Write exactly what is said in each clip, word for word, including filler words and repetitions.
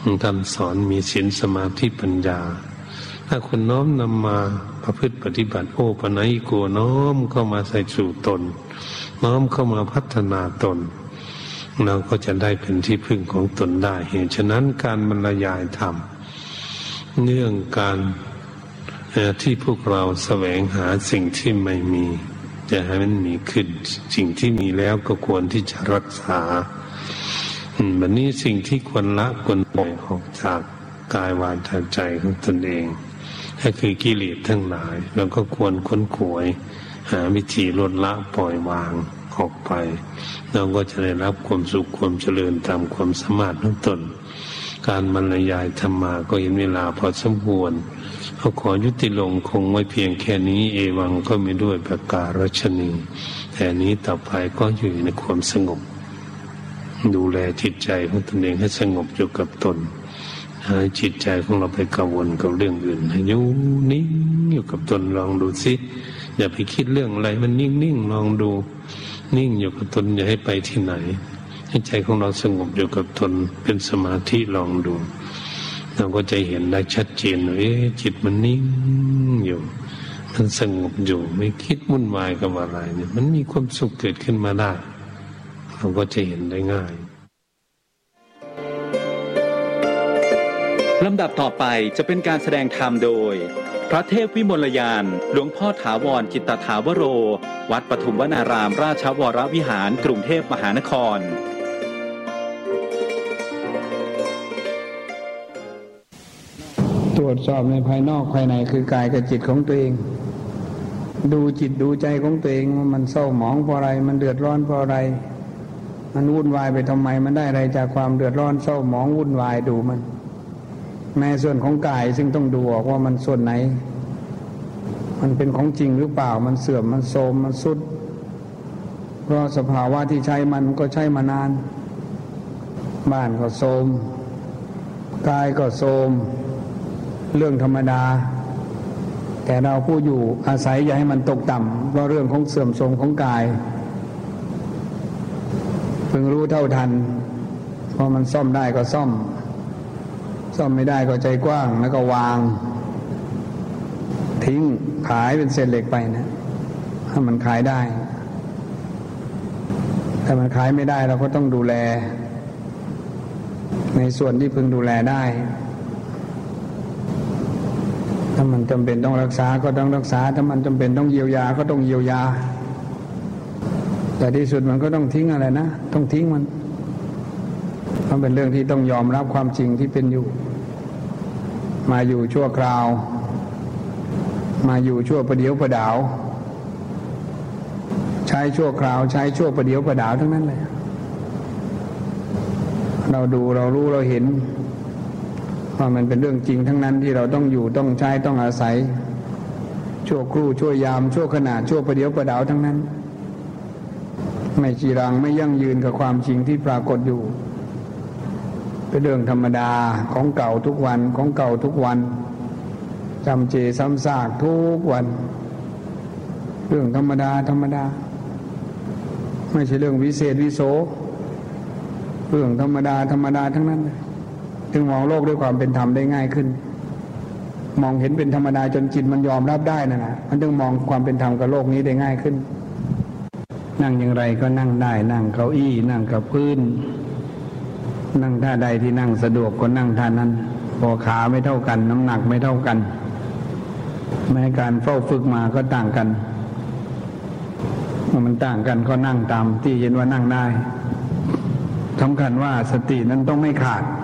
ท่านสอนมีศีลสมาธิปัญญาถ้าคนน้อมนำมาประพฤติปฏิบัติโอปนัยโกน้อมเข้ามาใส่สู่ตนน้อมเข้ามาพัฒนาตนเราก็จะได้เป็นที่พึ่งของตนได้เหตุฉะนั้นการบรรยายธรรมเรื่องการที่พวกเราแสวงหาสิ่งที่ไม่มีจะให้มันมีขึ้นสิ่งที่มีแล้วก็ควรที่จะรักษาแบบนี้สิ่งที่ควรละควรปล่อยออกจากกายวาจาใจของตนเองก็คือกิเลสทั้งหลายแล้วก็ควรค้นขวยหาวิธีลดละปล่อยวางออกไปเราก็จะได้รับความสุขความเจริญตามความสามารถของตนการบรรยายธรรมาก็เห็นเวลาพอสมควรเขาขอยุติลงคงไว้เพียงแค่นี้เอวังก็มีด้วยประการฉนีแต่นี้ต่อไปก็อยู่ในความสงบดูแลจิตใจของตนเองให้สงบอยู่กับตนให้จิตใจของเราไปกังวลกับเรื่องอื่นให้อยู่นิ่งอยู่กับตนลองดูสิอย่าไปคิดเรื่องอะไรมันนิ่งๆลองดูนิ่งอยู่กับตนอย่าให้ไปที่ไหนให้ใจของเราสงบอยู่กับตนเป็นสมาธิลองดูเราก็จะเห็นได้ชัดเจนว่าเอ๊ะจิตมันนิ่งอยู่มันสงบอยู่ไม่คิดวุ่นวายกับอะไรเนี่ยมันมีความสุขเกิดขึ้นมาได้เราก็จะเห็นได้ง่ายลำดับต่อไปจะเป็นการแสดงธรรมโดยพระเทพวิมลยานหลวงพ่อถาวรจิตตถาวโรวัดปทุมวนารามราชวรวิหารกรุงเทพมหานครตรวจสอบในภายนอกภายในคือกายกับจิตของตัวเองดูจิตดูใจของตัวเองว่ามันเศร้าหมองเพราะอะไรมันเดือดร้อนเพราะอะไรมันวุ่นวายไปทำไมมันได้อะไรจากความเดือดร้อนเศร้าหมองวุ่นวายดูมันแม้ส่วนของกายซึ่งต้องดูออกว่ามันส่วนไหนมันเป็นของจริงหรือเปล่ามันเสื่อมมันโทรมมันทรุดเพราะสภาวะที่ใช้มันก็ใช้มานานบ้านก็โทรมกายก็โทรมเรื่องธรรมดาแต่เราผู้อยู่อาศัยอย่าให้มันตกต่ำเพราะเรื่องของเสื่อมโทรมของกายพึงรู้เท่าทันพอมันซ่อมได้ก็ซ่อมซ่อมไม่ได้ก็ใจกว้างแล้วก็วางทิ้งขายเป็นเศษเหล็กไปนะถ้ามันขายได้ถ้ามันขายไม่ได้เราก็ต้องดูแลในส่วนที่พึงดูแลได้ถ้ามันจำเป็นต้องรักษาก็ต้องรักษาถ้ามันจำเป็นต้องเยียวยาก็ต้องเยียวยาแต่ที่สุดมันก็ต้องทิ้งอะไรนะต้องทิ้งมันเพราะเป็นเรื่องที่ต้องยอมรับความจริงที่เป็นอยู่มาอยู่ชั่วคราวมาอยู่ชั่วประเดี๋ยวประดาวใช้ชั่วคราวใช้ชั่วประเดี๋ยวประดาวทั้งนั้นเลยเราดูเรารู้เราเห็นว่ามันเป็นเรื่องจริงทั้งนั้นที่เราต้องอยู่ต้องใช้ต้องอาศัยชั่วครู่ชั่วยามชั่วขณะชั่วประเดี๋ยวประดาวทั้งนั้นไม่จีรังไม่ยั่งยืนกับความจริงที่ปรากฏอยู่เป็นเรื่องธรรมดาของเก่าทุกวันของเก่าทุกวันจำเจซ้ำซากทุกวันเรื่องธรรมดาธรรมดาไม่ใช่เรื่องวิเศษวิโสเรื่องธรรมดาธรรมดาทั้งนั้นถึงมองโลกด้วยความเป็นธรรมได้ง่ายขึ้นมองเห็นเป็นธรรมดาจนจิตมันยอมรับได้นะนะมันถึงมองความเป็นธรรมกับโลกนี้ได้ง่ายขึ้นนั่งอย่างไรก็นั่งได้นั่งเก้าอี้นั่งกับพื้นนั่งท่าใดที่นั่งสะดวกก็นั่งท่านั้นพอขาไม่เท่ากันน้ำหนักไม่เท่ากันแม้การเฝ้าฝึกมาก็ต่างกันเมื่อมันต่างกันก็นั่งตามที่เห็นว่านั่งได้สำคัญว่าสตินั้นต้องไม่ขาด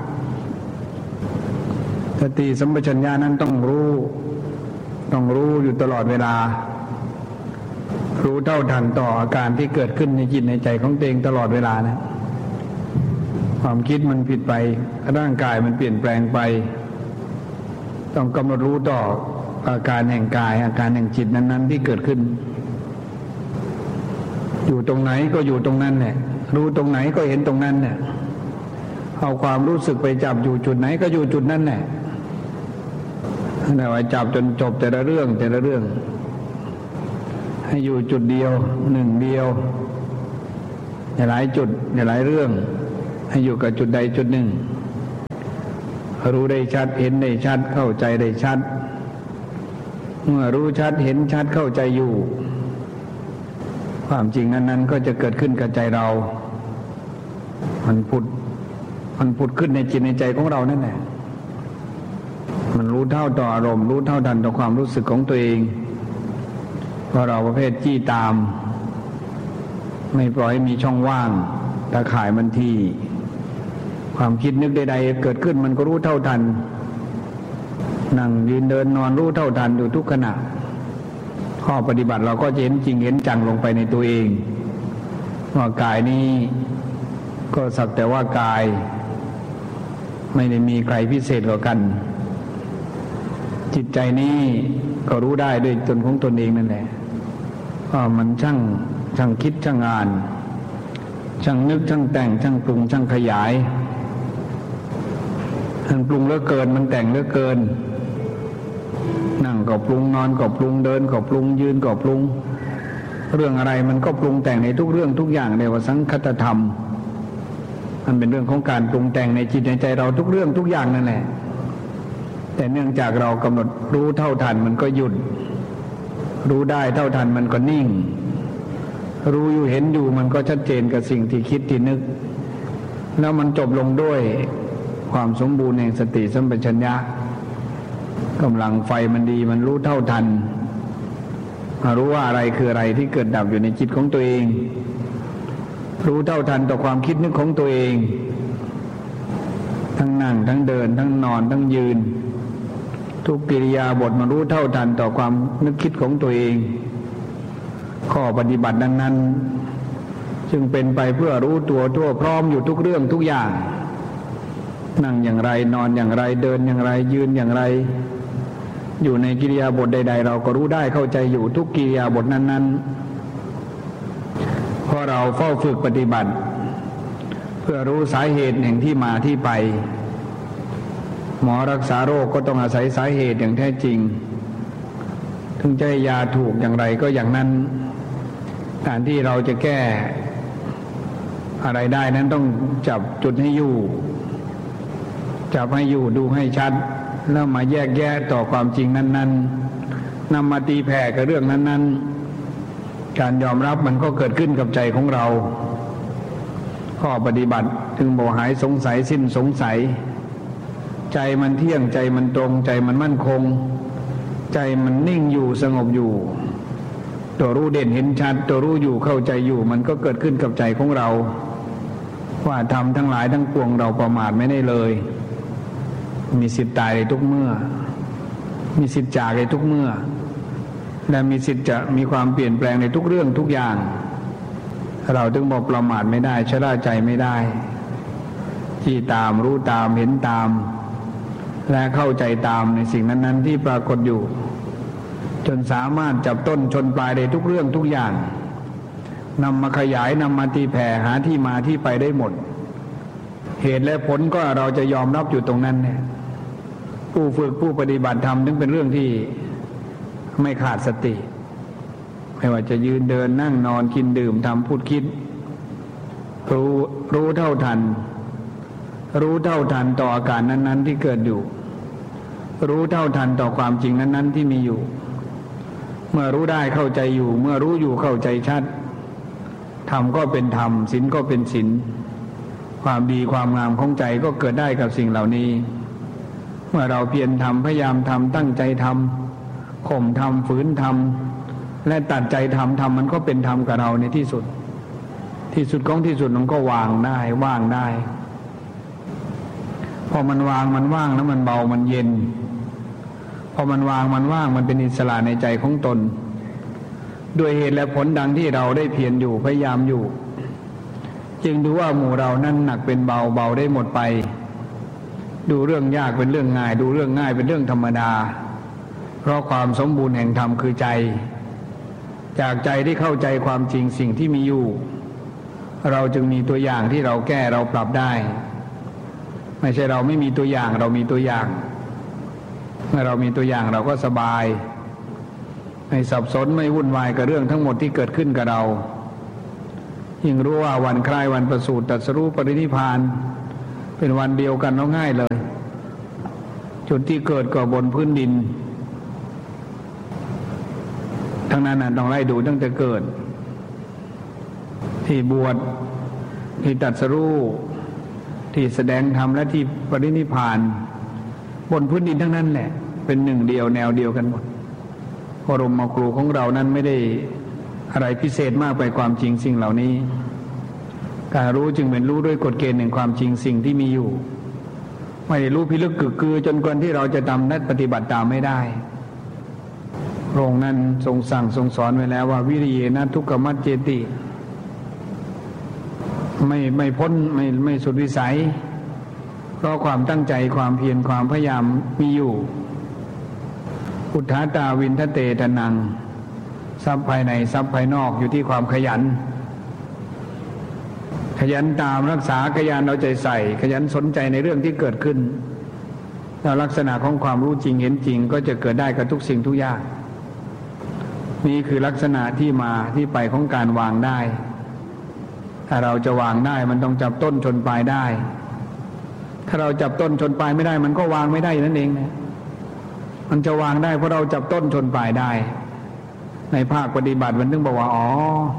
สติสัมปชัญญะนั้นต้องรู้ต้องรู้อยู่ตลอดเวลารู้เท่าทันต่ออาการที่เกิดขึ้นในจิตในใจของตัวเองตลอดเวลานะความคิดมันผิดไปร่างกายมันเปลี่ยนแปลงไปต้องกำหนดรู้ต่ออาการแห่งกายอาการแห่งจิตนั้นๆที่เกิดขึ้นอยู่ตรงไหนก็อยู่ตรงนั้นแหละรู้ตรงไหนก็เห็นตรงนั้นเนี่ยเอาความรู้สึกไปจับอยู่จุดไหนก็อยู่จุดนั้นแหละแต่ว่าจับจนจบแต่ละเรื่องแต่ละเรื่องให้อยู่จุดเดียวหนึ่งเดียวอย่าหลายจุดอย่าหลายเรื่องให้อยู่กับจุดใดจุดหนึ่งรู้ได้ชัดเห็นได้ชัดเข้าใจได้ชัดเมื่อรู้ชัดเห็นชัดเข้าใจอยู่ความจริงนั้นๆก็จะเกิดขึ้นกับใจเรามันผุดมันผุดขึ้นในจิตในใจของเรานั่นแหละมันรู้เท่าต่ออารมณ์รู้เท่าทันต่อความรู้สึกของตัวเองเพราะเราประเภทจี้ตามไม่ปล่อยให้มีช่องว่างตาข่ายมันที่ความคิดนึกใดๆเกิดขึ้นมันก็รู้เท่าทันนั่งยืนเดินนอนรู้เท่าทันอยู่ทุกขณะข้อปฏิบัติเราก็จะเห็นจริงเห็นจังลงไปในตัวเองว่ากายนี้ก็สักแต่ว่ากายไม่ได้มีใครพิเศษกว่ากันจิตใจนี้ก็รู้ได้ด้วยตนของตนเองนั่นแหละว่ามันช่างช่างคิดช่างอ่านช่างนึกช่างแต่งช่างปรุงช่างขยายมันปรุงเหลือเกินมันแต่งเหลือเกินนั่งก็ปรุงนอนก็ปรุงเดินก็ปรุงยืนก็ปรุงเรื่องอะไรมันก็ปรุงแต่งในทุกเรื่องทุกอย่างเรียกว่าสังคตธรรมมันเป็นเรื่องของการปรุงแต่งในจิตในใจเราทุกเรื่องทุกอย่างนั่นแหละแต่เนื่องจากเรากำหนดรู้เท่าทันมันก็หยุดรู้ได้เท่าทันมันก็นิ่งรู้อยู่เห็นอยู่มันก็ชัดเจนกับสิ่งที่คิดที่นึกแล้วมันจบลงด้วยความสมบูรณ์แห่งสติสัมปชัญญะกำลังไฟมันดีมันรู้เท่าทันรู้ว่าอะไรคืออะไรที่เกิดดับอยู่ในจิตของตัวเองรู้เท่าทันต่อความคิดนึกของตัวเองทั้งนั่งทั้งเดินทั้งนอนทั้งยืนทุกกิริยาบทมันรู้เท่าทันต่อความนึกคิดของตัวเองข้อปฏิบัติดังนั้นจึงเป็นไปเพื่อรู้ตัวทั่วพร้อมอยู่ทุกเรื่องทุกอย่างนั่งอย่างไรนอนอย่างไรเดินอย่างไรยืนอย่างไรอยู่ในกิริยาบทใดๆเราก็รู้ได้เข้าใจอยู่ทุกกิริยาบทนั้นๆเพราะเราเฝ้าฝึกปฏิบัติเพื่อรู้สาเหตุแห่งที่มาที่ไปหมอรักษาโรคก็ต้องอาศัยสาเหตุอย่างแท้จริงถึงจะให้ยาถูกอย่างไรก็อย่างนั้นการที่เราจะแก้อะไรได้นั้นต้องจับจุดให้อยู่จับให้อยู่ดูให้ชัดแล้วมาแยกแยะต่อความจริงนั้นๆนำมาตีแผ่กับเรื่องนั้นๆการยอมรับมันก็เกิดขึ้นกับใจของเราข้อปฏิบัติถึงบ่หายสงสัยสิ้นสงสัยใจมันเที่ยงใจมันตรงใจมันมั่นคงใจมันนิ่งอยู่สงบอยู่ตัวรู้เด่นเห็นชัดตัวรู้อยู่เข้าใจอยู่มันก็เกิดขึ้นกับใจของเราว่าธรรมทั้งหลายทั้งปวงเราประมาทไม่ได้เลยมีสิทธิ์ตายในทุกเมื่อมีสิทธิ์จากในทุกเมื่อและมีสิทธิ์จะมีความเปลี่ยนแปลงในทุกเรื่องทุกอย่างเราถึงบอกประมาทไม่ได้ชะล่าใจไม่ได้ที่ตามรู้ตามเห็นตามและเข้าใจตามในสิ่งนั้นๆที่ปรากฏอยู่จนสามารถจับต้นชนปลายในทุกเรื่องทุกอย่างนำมาขยายนำมาตีแผ่หาที่มาที่ไปได้หมดเหตุและผลก็เราจะยอมรับอยู่ตรงนั้นเนี่ยผู้ฝึกผู้ปฏิบัติธรรมถึงเป็นเรื่องที่ไม่ขาดสติไม่ว่าจะยืนเดินนั่งนอนกินดื่มทำพูดคิดรู้รู้เท่าทันรู้เท่าทันต่ออาการนั้นๆที่เกิดอยู่รู้เท่าทันต่อความจริงนั้นๆที่มีอยู่เมื่อรู้ได้เข้าใจอยู่เมื่อรู้อยู่เข้าใจชัดธรรมก็เป็นธรรมศีลก็เป็นศีลความดีความงามของใจก็เกิดได้กับสิ่งเหล่านี้เมื่อเราเพียรทำพยายามทำตั้งใจทำข่มทำฝืนทำและตัดใจทำทำมันก็เป็นธรรมกับเราในที่สุดที่สุดของที่สุดมันก็วางได้ว่างได้พอมันวางมันว่างแล้วมันเบามันเย็นพอมันวางมันว่างมันเป็นอิสระในใจของตนด้วยเหตุและผลดังที่เราได้เพียรอยู่พยายามอยู่จึงดูว่าหมู่เรานั้นหนักเป็นเบาเบาได้หมดไปดูเรื่องยากเป็นเรื่องง่ายดูเรื่องง่ายเป็นเรื่องธรรมดาเพราะความสมบูรณ์แห่งธรรมคือใจจากใจที่เข้าใจความจริงสิ่งที่มีอยู่เราจึงมีตัวอย่างที่เราแก้เราปรับได้ไม่ใช่เราไม่มีตัวอย่างเรามีตัวอย่างเมื่อเรามีตัวอย่างเราก็สบายไม่สับสนไม่วุ่นวายกับเรื่องทั้งหมดที่เกิดขึ้นกับเรายิ่งรู้ว่าวันคล้ายวันประสูติตรัสรู้ปรินิพพานเป็นวันเดียวกันเราง่ายเลยจุดที่เกิดก็บนพื้นดินทั้งนั้นนะต้องไล่ดูตั้งแต่เกิดที่บวชที่ตรัสรู้ที่แสดงธรรมและที่ปรินิพพานบนพื้นดินทั้งนั้นแหละเป็นหนึ่งเดียวแนวเดียวกันหมดบรมครูของเรานั้นไม่ได้อะไรพิเศษมากไปความจริงสิ่งเหล่านี้การรู้จึงเป็นรู้ด้วยกฎเกณฑ์แห่งความจริงสิ่งที่มีอยู่ไม่ได้รู้พิลึกกึกกือจนกว่าที่เราจะทำและปฏิบัติตามไม่ได้พระองค์นั้นทรงสั่งทรงสอนไว้แล้วว่าวิริยนะทุกขมัจเจติไม่ไม่พ้นไม่ไม่สุดวิสัยเพราะความตั้งใจความเพียรความพยายามมีอยู่อุทธาตาวินทเตทนังทรัพย์ภายในทรัพย์ภายนอกอยู่ที่ความขยันขยันตามรักษาขยันเอาใจใส่ขยันสนใจในเรื่องที่เกิดขึ้นแล้วลักษณะของความรู้จริงเห็นจริงก็จะเกิดได้กับทุกสิ่งทุกอย่างนี่คือลักษณะที่มาที่ไปของการวางได้ถ้าเราจะวางได้มันต้องจับต้นชนปลายได้ถ้าเราจับต้นชนปลายไม่ได้มันก็วางไม่ได้นั่นเองนะมันจะวางได้เพราะเราจับต้นชนปลายได้ในภาคปฏิบัติมันถึงบอกว่าอ๋อ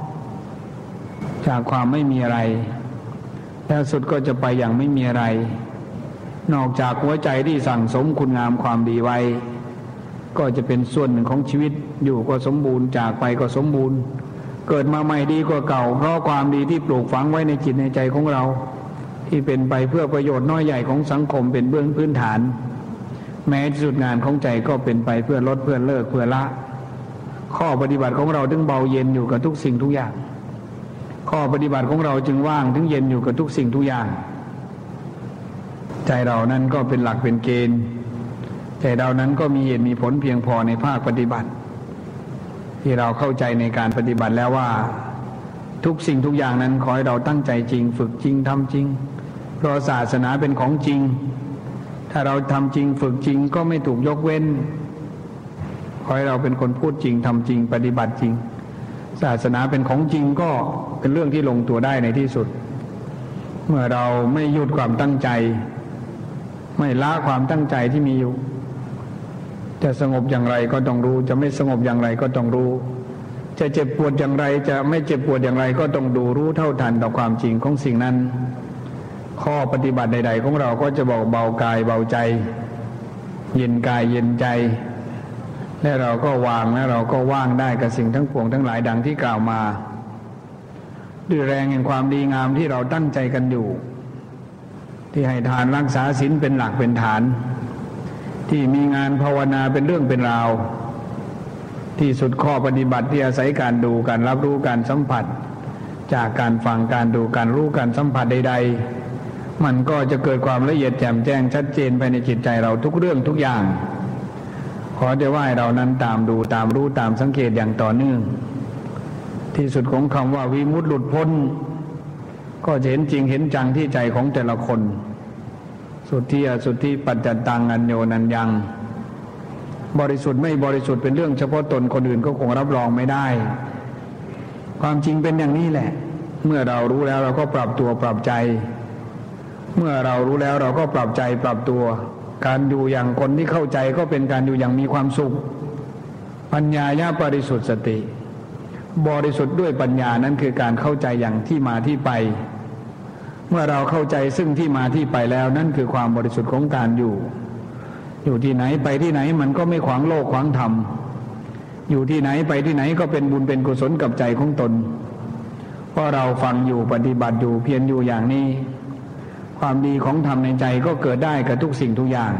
จากความไม่มีอะไรแล้วสุดก็จะไปอย่างไม่มีอะไรนอกจากหัวใจที่สั่งสมคุณงามความดีไว้ก็จะเป็นส่วนหนึ่งของชีวิตอยู่ก็สมบูรณ์จากไปก็สมบูรณ์เกิดมาใหม่ดีกว่าเก่าเพราะความดีที่ปลูกฝังไว้ในจิตในใจของเราที่เป็นไปเพื่อประโยชน์น้อยใหญ่ของสังคมเป็นเบื้องพื้นฐานแม้ที่สุดงานของใจก็เป็นไปเพื่อลดเพื่อเลิกเพื่อละข้อปฏิบัติของเราถึงเบาเย็นอยู่กับทุกสิ่งทุกอย่างข้อปฏิบัติของเราจึงว่างถึงเย็นอยู่กับทุกสิ่งทุกอย่างใจเรานั้นก็เป็นหลักเป็นเกณฑ์ใจเรานั้นก็มีเหตุมีผลเพียงพอในภาคปฏิบัติที่เราเข้าใจในการปฏิบัติแล้วว่าทุกสิ่งทุกอย่างนั้นขอให้เราตั้งใจจริงฝึกจริงทำจริงเพราะศาสนาเป็นของจริงถ้าเราทำจริงฝึกจริงก็ไม่ถูกยกเว้นขอให้เราเป็นคนพูดจริงทำจริงปฏิบัติจริงศาสนาเป็นของจริงก็เป็นเรื่องที่ลงตัวได้ในที่สุดเมื่อเราไม่หยุดความตั้งใจไม่ละความตั้งใจที่มีอยู่จะสงบอย่างไรก็ต้องรู้จะไม่สงบอย่างไรก็ต้องรู้จะเจ็บปวดอย่างไรจะไม่เจ็บปวดอย่างไรก็ต้องดูรู้เท่าทันต่อความจริงของสิ่งนั้นข้อปฏิบัติใดๆของเราก็จะบอกเบากายเบาใจเย็นกายเย็นใจและเราก็วางและเราก็ว่างได้กับสิ่งทั้งปวงทั้งหลายดังที่กล่าวมาด้วยแรงแห่งความดีงามที่เราตั้งใจกันอยู่ที่ให้ทานรักษาศีลเป็นหลักเป็นฐานที่มีงานภาวนาเป็นเรื่องเป็นราวที่สุดข้อปฏิบัติที่อาศัยการดูการรับรู้การสัมผัสจากการฟังการดูการรู้การสัมผัสใดๆมันก็จะเกิดความละเอียดแจ่มแจ้งชัดเจนภายในจิตใจเราทุกเรื่องทุกอย่างขอได้ว่าเรานั้นตามดูตามรู้ตามสังเกตอย่างต่อเนื่องที่สุดของคำว่าวิมุตติหลุดพ้นก็จะเห็นจริงเห็นจังที่ใจของแต่ละคนสุทธิอสุทธิปัจจัตตังอัญโยนัญญังบริสุทธิ์ไม่บริสุทธิ์เป็นเรื่องเฉพาะตนคนอื่นก็คงรับรองไม่ได้ความจริงเป็นอย่างนี้แหละเมื่อเรารู้แล้วเราก็ปรับตัวปรับใจเมื่อเรารู้แล้วเราก็ปรับใจปรับตัวการอยู่อย่างคนที่เข้าใจก็เป็นการอยู่อย่างมีความสุขปัญญายะบริสุทธิ์สติบริสุทธิ์ด้วยปัญญานั้นคือการเข้าใจอย่างที่มาที่ไปเมื่อเราเข้าใจซึ่งที่มาที่ไปแล้วนั่นคือความบริสุทธิ์ของการอยู่อยู่ที่ไหนไปที่ไหนมันก็ไม่ขวางโลกขวางธรรมอยู่ที่ไหนไปที่ไหนก็เป็นบุญเป็นกุศลกับใจของตนเพราะเราฟังอยู่ปฏิบัติอยู่เพียรอยู่อย่างนี้ความดีของธรรมในใจก็เกิดได้กับทุกสิ่งทุกอย่าง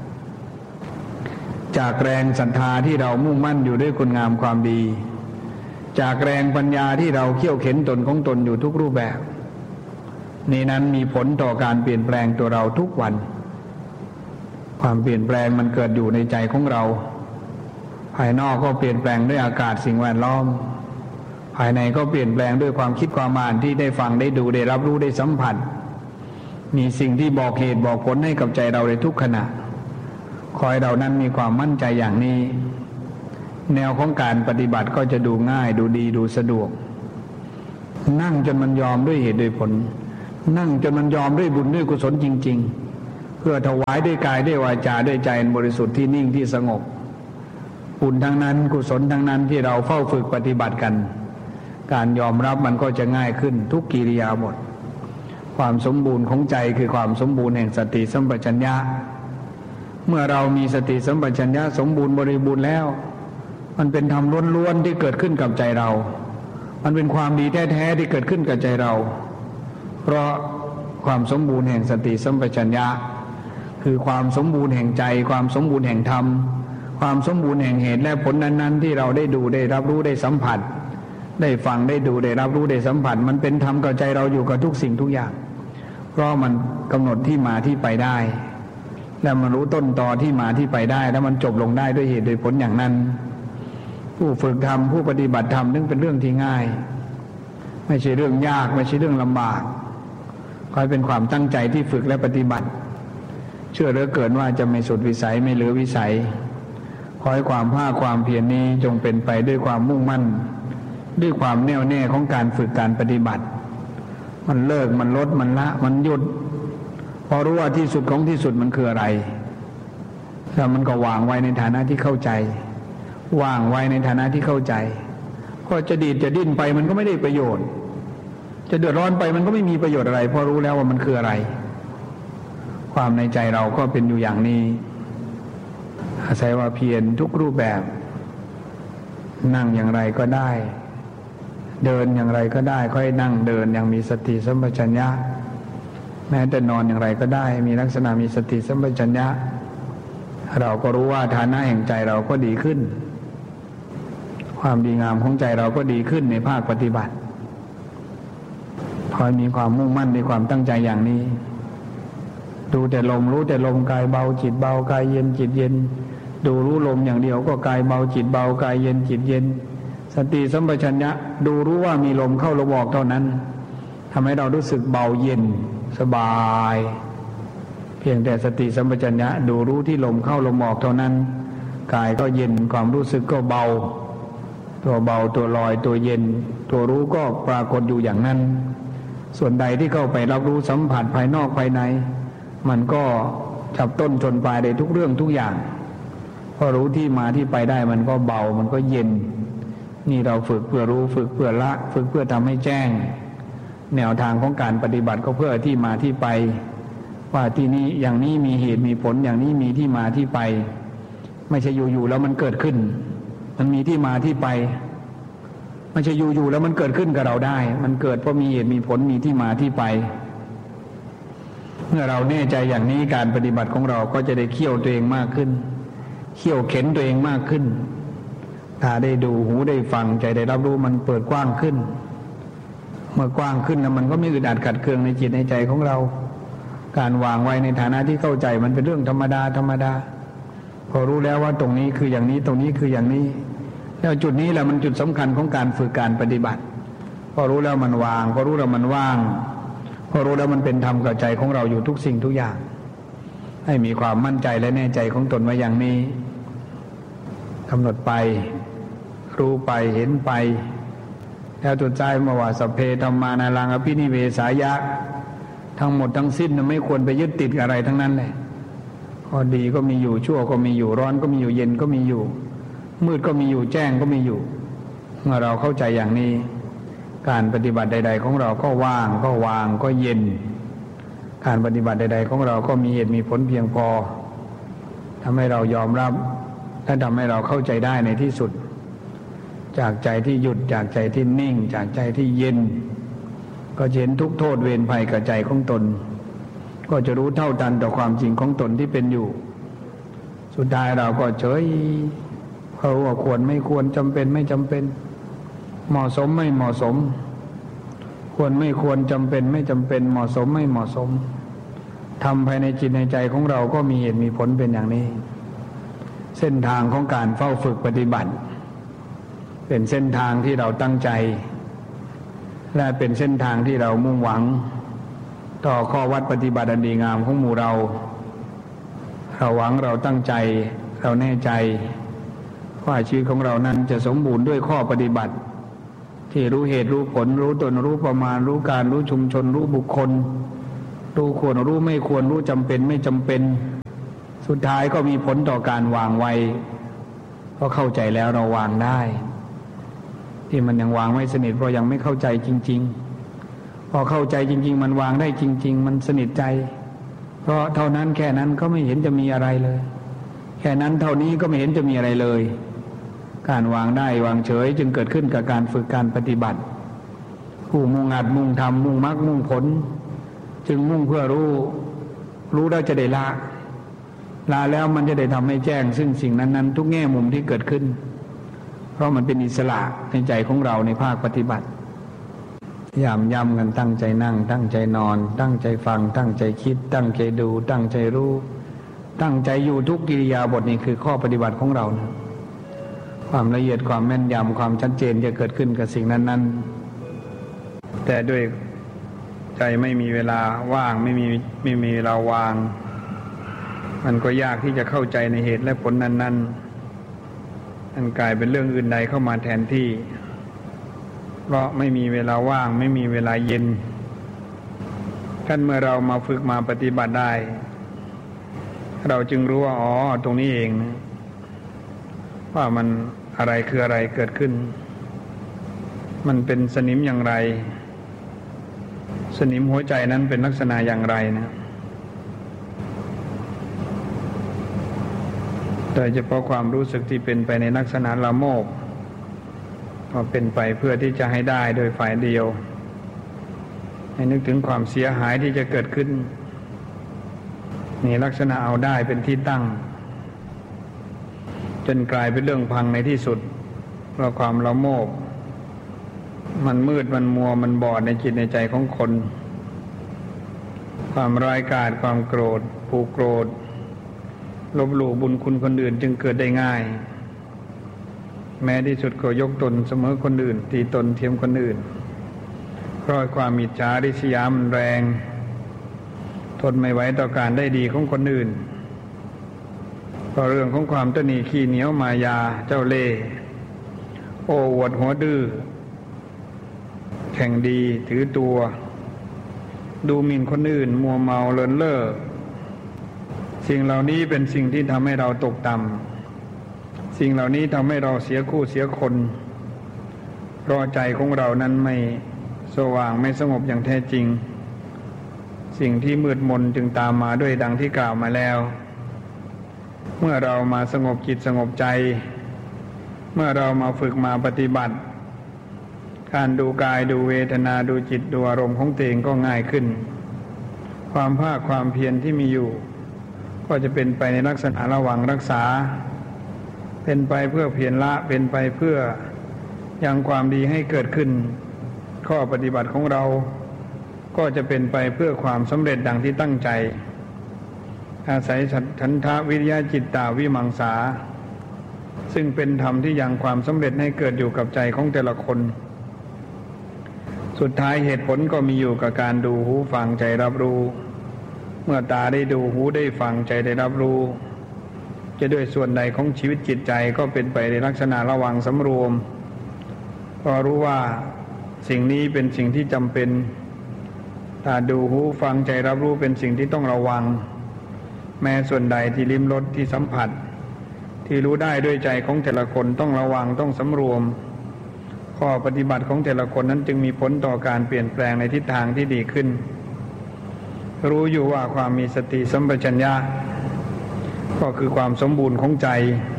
จากแรงศรัทธาที่เรามุ่งมั่นอยู่ด้วยคุณงามความดีจากแรงปัญญาที่เราเขี่ยวเข็นตนของตนอยู่ทุกรูปแบบนี้นั้นมีผลต่อการเปลี่ยนแปลงตัวเราทุกวันความเปลี่ยนแปลงมันเกิดอยู่ในใจของเราภายนอกก็เปลี่ยนแปลงด้วยอากาศสิ่งแวดล้อมภายในก็เปลี่ยนแปลงด้วยความคิดความอ่านที่ได้ฟังได้ดูได้รับรู้ได้สัมผัสมีสิ่งที่บอกเหตุบอกผลให้กับใจเราในทุกขณะขอให้เรานั้นมีความมั่นใจอย่างนี้แนวของการปฏิบัติก็จะดูง่ายดูดีดูสะดวกนั่งจนมันยอมด้วยเหตุด้วยผลนั่งจนมันยอมด้วยบุญด้วยกุศลจริงๆเพื่อถวายด้วยกายด้วยวาจาด้วยใจบริสุทธิ์ที่นิ่งที่สงบบุญทั้งนั้นกุศลทั้งนั้นที่เราเฝ้าฝึกปฏิบัติกันการยอมรับมันก็จะง่ายขึ้นทุกกิริยาบทความสมบูรณ์ของใจคือความสมบูรณ์แห่งสติสัมปชัญญะเมื่อเรามีสติสัมปชัญญะสมบูรณ์บริบูรณ์แล้วมันเป็นธรรมล้วนๆที่เกิดขึ้นกับใจเรามันเป็นความดีแท้ๆที่เกิดขึ้นกับใจเราเพราะความสมบูรณ์แห่งสติสัมปชัญญะคือความสมบูรณ์แห่งใจความสมบูรณ์แห่งธรรมความสมบูรณ์แห่งเหตุและผลนั้นๆที่เราได้ดูได้รับรู้ได้สัมผัสได้ฟังได้ดูได้รับรู้ได้สัมผัสมันเป็นธรรมกับใจเราอยู่กับทุกสิ่งทุกอย่างเพราะมันกำหนดที่มาที่ไปได้และมันรู้ต้นตอที่มาที่ไปได้แล้วมันจบลงได้ด้วยเหตุโดยผลอย่างนั้นผู้ฝึกธรรมผู้ปฏิบัติธรรมนึกเป็นเรื่องที่ง่ายไม่ใช่เรื่องยากไม่ใช่เรื่องลำบากขอให้เป็นความตั้งใจที่ฝึกและปฏิบัติเชื่อเหลือเกินว่าจะไม่สุดวิสัยไม่เหลือวิสัยขอให้ความภาคความเพียรนี้จงเป็นไปด้วยความมุ่งมั่นด้วยความแน่วแน่ของการฝึกการปฏิบัติมันเลิกมันลดมันละมันหยุดพอรู้ว่าที่สุดของที่สุดมันคืออะไรแล้วมันก็วางไว้ในฐานะที่เข้าใจวางไว้ในฐานะที่เข้าใจพอจะดีดจะดิ้นไปมันก็ไม่ได้ประโยชน์จะเดือดร้อนไปมันก็ไม่มีประโยชน์อะไรเพราะรู้แล้วว่ามันคืออะไรความในใจเราก็เป็นอยู่อย่างนี้อาศัยว่าเพียรทุกรูปแบบนั่งอย่างไรก็ได้เดินอย่างไรก็ได้ค่อยนั่งเดินอย่างมีสติสัมปชัญญะแม้แต่นอนอย่างไรก็ได้มีลักษณะมีสติสัมปชัญญะเราก็รู้ว่าฐานะแห่งใจเราก็ดีขึ้นความดีงามของใจเราก็ดีขึ้นในภาคปฏิบัติพอมีความมุ่งมั่นในความตั้งใจอย่างนี้ดูแต่ลมรู้แต่ลมกายเบาจิตเบากายเย็นจิตเย็นดูรู้ลมอย่างเดียวก็กายเบาจิตเบากายเย็นจิตเย็นสติสัมปชัญญะดูรู้ว่ามีลมเข้าลมออกเท่านั้นทำให้เรารู้สึกเบาเย็นสบายเพียงแต่สติสัมปชัญญะดูรู้ที่ลมเข้าลมออกเท่านั้นกายก็เย็นความรู้สึกก็เบาตัวเบาตัวลอยตัวเย็นตัวรู้ก็ปรากฏอยู่อย่างนั้นส่วนใดที่เข้าไปรับรู้สัมผัสภายนอกภายในมันก็จับต้นชนปลายได้ทุกเรื่องทุกอย่างพอรู้ที่มาที่ไปได้มันก็เบามันก็เย็นนี่เราฝึกเพื่อรู้ฝึกเพื่อละฝึกเพื่อทำให้แจ้งแนวทางของการปฏิบัติก็เพื่อที่มาที่ไปว่าที่นี้อย่างนี้มีเหตุมีผลอย่างนี้มีที่มาที่ไปไม่ใช่อยู่ๆแล้วมันเกิดขึ้นมันมีที่มาที่ไปไม่ใช่อยู่ๆแล้วมันเกิดขึ้นกับเราได้มันเกิดเพราะมีเหตุมีผลมีที่มาที่ไปเมื่อเราแน่ใจอย่างนี้การปฏิบัติของเราก็จะได้เคี่ยวตัวเองมากขึ้นเคี่ยวเข็นตัวเองมากขึ้นตาได้ดูหูได้ฟังใจได้รับรู้มันเปิดกว้างขึ้นเมื่อกว้างขึ้นแล้วมันก็ไม่อึดอัดขัดเคืองในจิตในใจของเราการวางไว้ในฐานะที่เข้าใจมันเป็นเรื่องธรรมดาธรรมดาพอรู้แล้วว่าตรงนี้คืออย่างนี้ตรงนี้คืออย่างนี้แล้วจุดนี้แหละมันจุดสำคัญของการฝึกการปฏิบัติพอรู้แล้วมันวางพอรู้แล้วมันว่างพอรู้แล้วมันเป็นธรรมกับใจของเราอยู่ทุกสิ่งทุกอย่างให้มีความมั่นใจและแน่ใจของตนไว้อย่างนี้กำหนดไปรู้ไปเห็นไปแล้วจุดใจมาว่าสัพเพธัมมานารังอภินิเวสายะทั้งหมดทั้งสิ้นไม่ควรไปยึดติดอะไรทั้งนั้นเลยข้อดีก็มีอยู่ชั่วก็มีอยู่ร้อนก็มีอยู่เย็นก็มีอยู่มืดก็มีอยู่แจ้งก็มีอยู่เมื่อเราเข้าใจอย่างนี้การปฏิบัติใดๆของเราก็ว่างก็วางก็เย็นการปฏิบัติใดๆของเราก็มีเหตุมีผลเพียงพอทำให้เรายอมรับและทำให้เราเข้าใจได้ในที่สุดจากใจที่หยุดจากใจที่นิ่งจากใจที่เย็นก็เห็นทุกโทษเวรภัยกับใจของตนก็จะรู้เท่าทันต่อความจริงของตนที่เป็นอยู่สุดท้ายเราก็เฉยเพราะว่าควรไม่ควรจำเป็นไม่จำเป็นเหมาะสมไม่เหมาะสมควรไม่ควรจำเป็นไม่จำเป็นเหมาะสมไม่เหมาะสมทำภายในจิตในใจของเราก็มีเหตุมีผลเป็นอย่างนี้เส้นทางของการเฝ้าฝึกปฏิบัติเป็นเส้นทางที่เราตั้งใจและเป็นเส้นทางที่เรามุ่งหวังต่อข้อวัดปฏิบัติอันดีงามของหมู่เราเราหวังเราตั้งใจเราแน่ใจว่าชีวิตของเรานั้นจะสมบูรณ์ด้วยข้อปฏิบัติที่รู้เหตุรู้ผลรู้ตนรู้ประมาณรู้การรู้ชุมชนรู้บุคคลรู้ควรรู้ไม่ควรรู้จำเป็นไม่จำเป็นสุดท้ายก็มีผลต่อการวางไว้เพราะเข้าใจแล้วเราวางได้ที่มันยังวางไม่สนิทเพราะยังไม่เข้าใจจริงๆพอเข้าใจจริงๆมันวางได้จริงๆมันสนิทใจเพราะเท่านั้นแค่นั้นก็ไม่เห็นจะมีอะไรเลยแค่นั้นเท่านี้ก็ไม่เห็นจะมีอะไรเลยการวางได้วางเฉยจึงเกิดขึ้นกับการฝึกการปฏิบัติผู้มุ่งอัดมุ่งทำมุ่งมรรคมุ่งผลจึงมุ่งเพื่อรู้รู้แล้วจะได้ละละแล้วมันจะได้ทำให้แจ้งซึ่งสิ่งนั้นๆทุกแง่มุมที่เกิดขึ้นเพราะมันเป็นอิสระในใจของเราในภาคปฏิบัติย้ำย้ำกันตั้งใจนั่งตั้งใจนอนตั้งใจฟังตั้งใจคิดตั้งใจดูตั้งใจรู้ตั้งใจอยู่ทุกกิริยาบทนี้คือข้อปฏิบัติของเรานะความละเอียดความแม่นยำความชัดเจนจะเกิดขึ้นกับสิ่งนั้นๆแต่ด้วยใจไม่มีเวลาว่างไม่มีไม่มีเวลาวางมันก็ยากที่จะเข้าใจในเหตุและผลนั้นๆมันกลายเป็นเรื่องอื่นใดเข้ามาแทนที่เพราะไม่มีเวลาว่างไม่มีเวลาเย็นท่านเมื่อเรามาฝึกมาปฏิบัติได้เราจึงรู้ว่าอ๋อตรงนี้เองนะว่ามันอะไรคืออะไรเกิดขึ้นมันเป็นสนิมอย่างไรสนิมหัวใจนั้นเป็นลักษณะอย่างไรนะโดยเฉพาะความรู้สึกที่เป็นไปในลักษณะละโมบก็เป็นไปเพื่อที่จะให้ได้โดยฝ่ายเดียวให้นึกถึงความเสียหายที่จะเกิดขึ้นนี่ลักษณะเอาได้เป็นที่ตั้งจนกลายเป็นเรื่องพังในที่สุดเพราะความละโมบมันมืดมันมัวมันบอดในจิตในใจของคนความร้ายกาจความโกรธผูกโกรธลบหลู่บุญคุณคนอื่นจึงเกิดได้ง่ายแม้ที่สุดก็ยกตนเสมอคนอื่นตีตนเทียมคนอื่นเพราะความอิจฉาริษยามันแรงทนไม่ไหวต่อการได้ดีของคนอื่นเพราะเรื่องของความตนีขี้เหนียวมายาเจ้าเล่ห์โอ้อวดหัวดื้อแข่งดีถือตัวดูหมิ่นคนอื่นมัวเมาเลินเล่อสิ่งเหล่านี้เป็นสิ่งที่ทำให้เราตกต่ำสิ่งเหล่านี้ทำให้เราเสียคู่เสียคนเพราะใจของเรานั้นไม่สว่างไม่สงบอย่างแท้จริงสิ่งที่มืดมนจึงตามมาด้วยดังที่กล่าวมาแล้วเมื่อเรามาสงบจิตสงบใจเมื่อเรามาฝึกมาปฏิบัติการดูกายดูเวทนาดูจิตดูอารมณ์ของตัวเองก็ง่ายขึ้นความภาคความเพียรที่มีอยู่ก็จะเป็นไปในลักษณะระวังรักษาเป็นไปเพื่อเพียรละเป็นไปเพื่อยังความดีให้เกิดขึ้นข้อปฏิบัติของเราก็จะเป็นไปเพื่อความสำเร็จดังที่ตั้งใจอาศัยฉันทะวิริยะจิตตาวิมังสาซึ่งเป็นธรรมที่ยังความสำเร็จให้เกิดอยู่กับใจของแต่ละคนสุดท้ายเหตุผลก็มีอยู่กับการดูหูฟังใจรับรู้เมื่อตาได้ดูหูได้ฟังใจได้รับรู้จะด้วยส่วนใดของชีวิตจิตใจก็เป็นไปในลักษณะระวังสำรวมเพราะรู้ว่าสิ่งนี้เป็นสิ่งที่จำเป็นตาดูหูฟังใจรับรู้เป็นสิ่งที่ต้องระวังแม้ส่วนใดที่ลิ้มรสที่สัมผัสที่รู้ได้ด้วยใจของแต่ละคนต้องระวังต้องสำรวมข้อปฏิบัติของแต่ละคนนั้นจึงมีผลต่อการเปลี่ยนแปลงในทิศทางที่ดีขึ้นรู้อยู่ว่าความมีสติสัมปชัญญะก็คือความสมบูรณ์ของใจ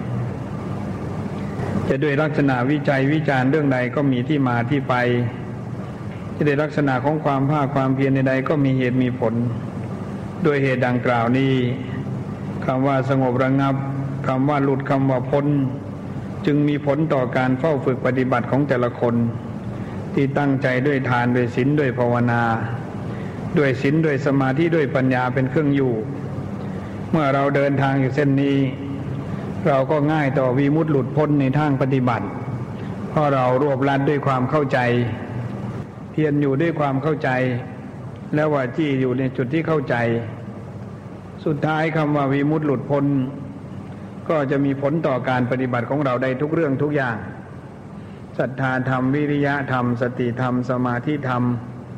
จะด้วยลักษณะวิจัยวิจารณ์เรื่องใดก็มีที่มาที่ไปจะด้วยลักษณะของความภาคความเพียรใดก็มีเหตุมีผลด้วยเหตุดังกล่าวนี้คำว่าสงบระงับคำว่าหลุดคำว่าพ้นจึงมีผลต่อการเฝ้าฝึกปฏิบัติของแต่ละคนที่ตั้งใจด้วยทานด้วยศีลด้วยภาวนาด้วยศีลด้วยสมาธิด้วยปัญญาเป็นเครื่องอยู่เมื่อเราเดินทางอยู่เส้นนี้เราก็ง่ายต่อวิมุตติหลุดพ้นในทางปฏิบัติเพราะเรารวบรัดด้วยความเข้าใจเพียรอยู่ด้วยความเข้าใจแล้วว่าจี้อยู่ในจุดที่เข้าใจสุดท้ายคำว่าวิมุตติหลุดพ้นก็จะมีผลต่อการปฏิบัติของเราได้ทุกเรื่องทุกอย่างศรัทธาธรรมวิริยะธรรมสติธรรมสมาธิธรรม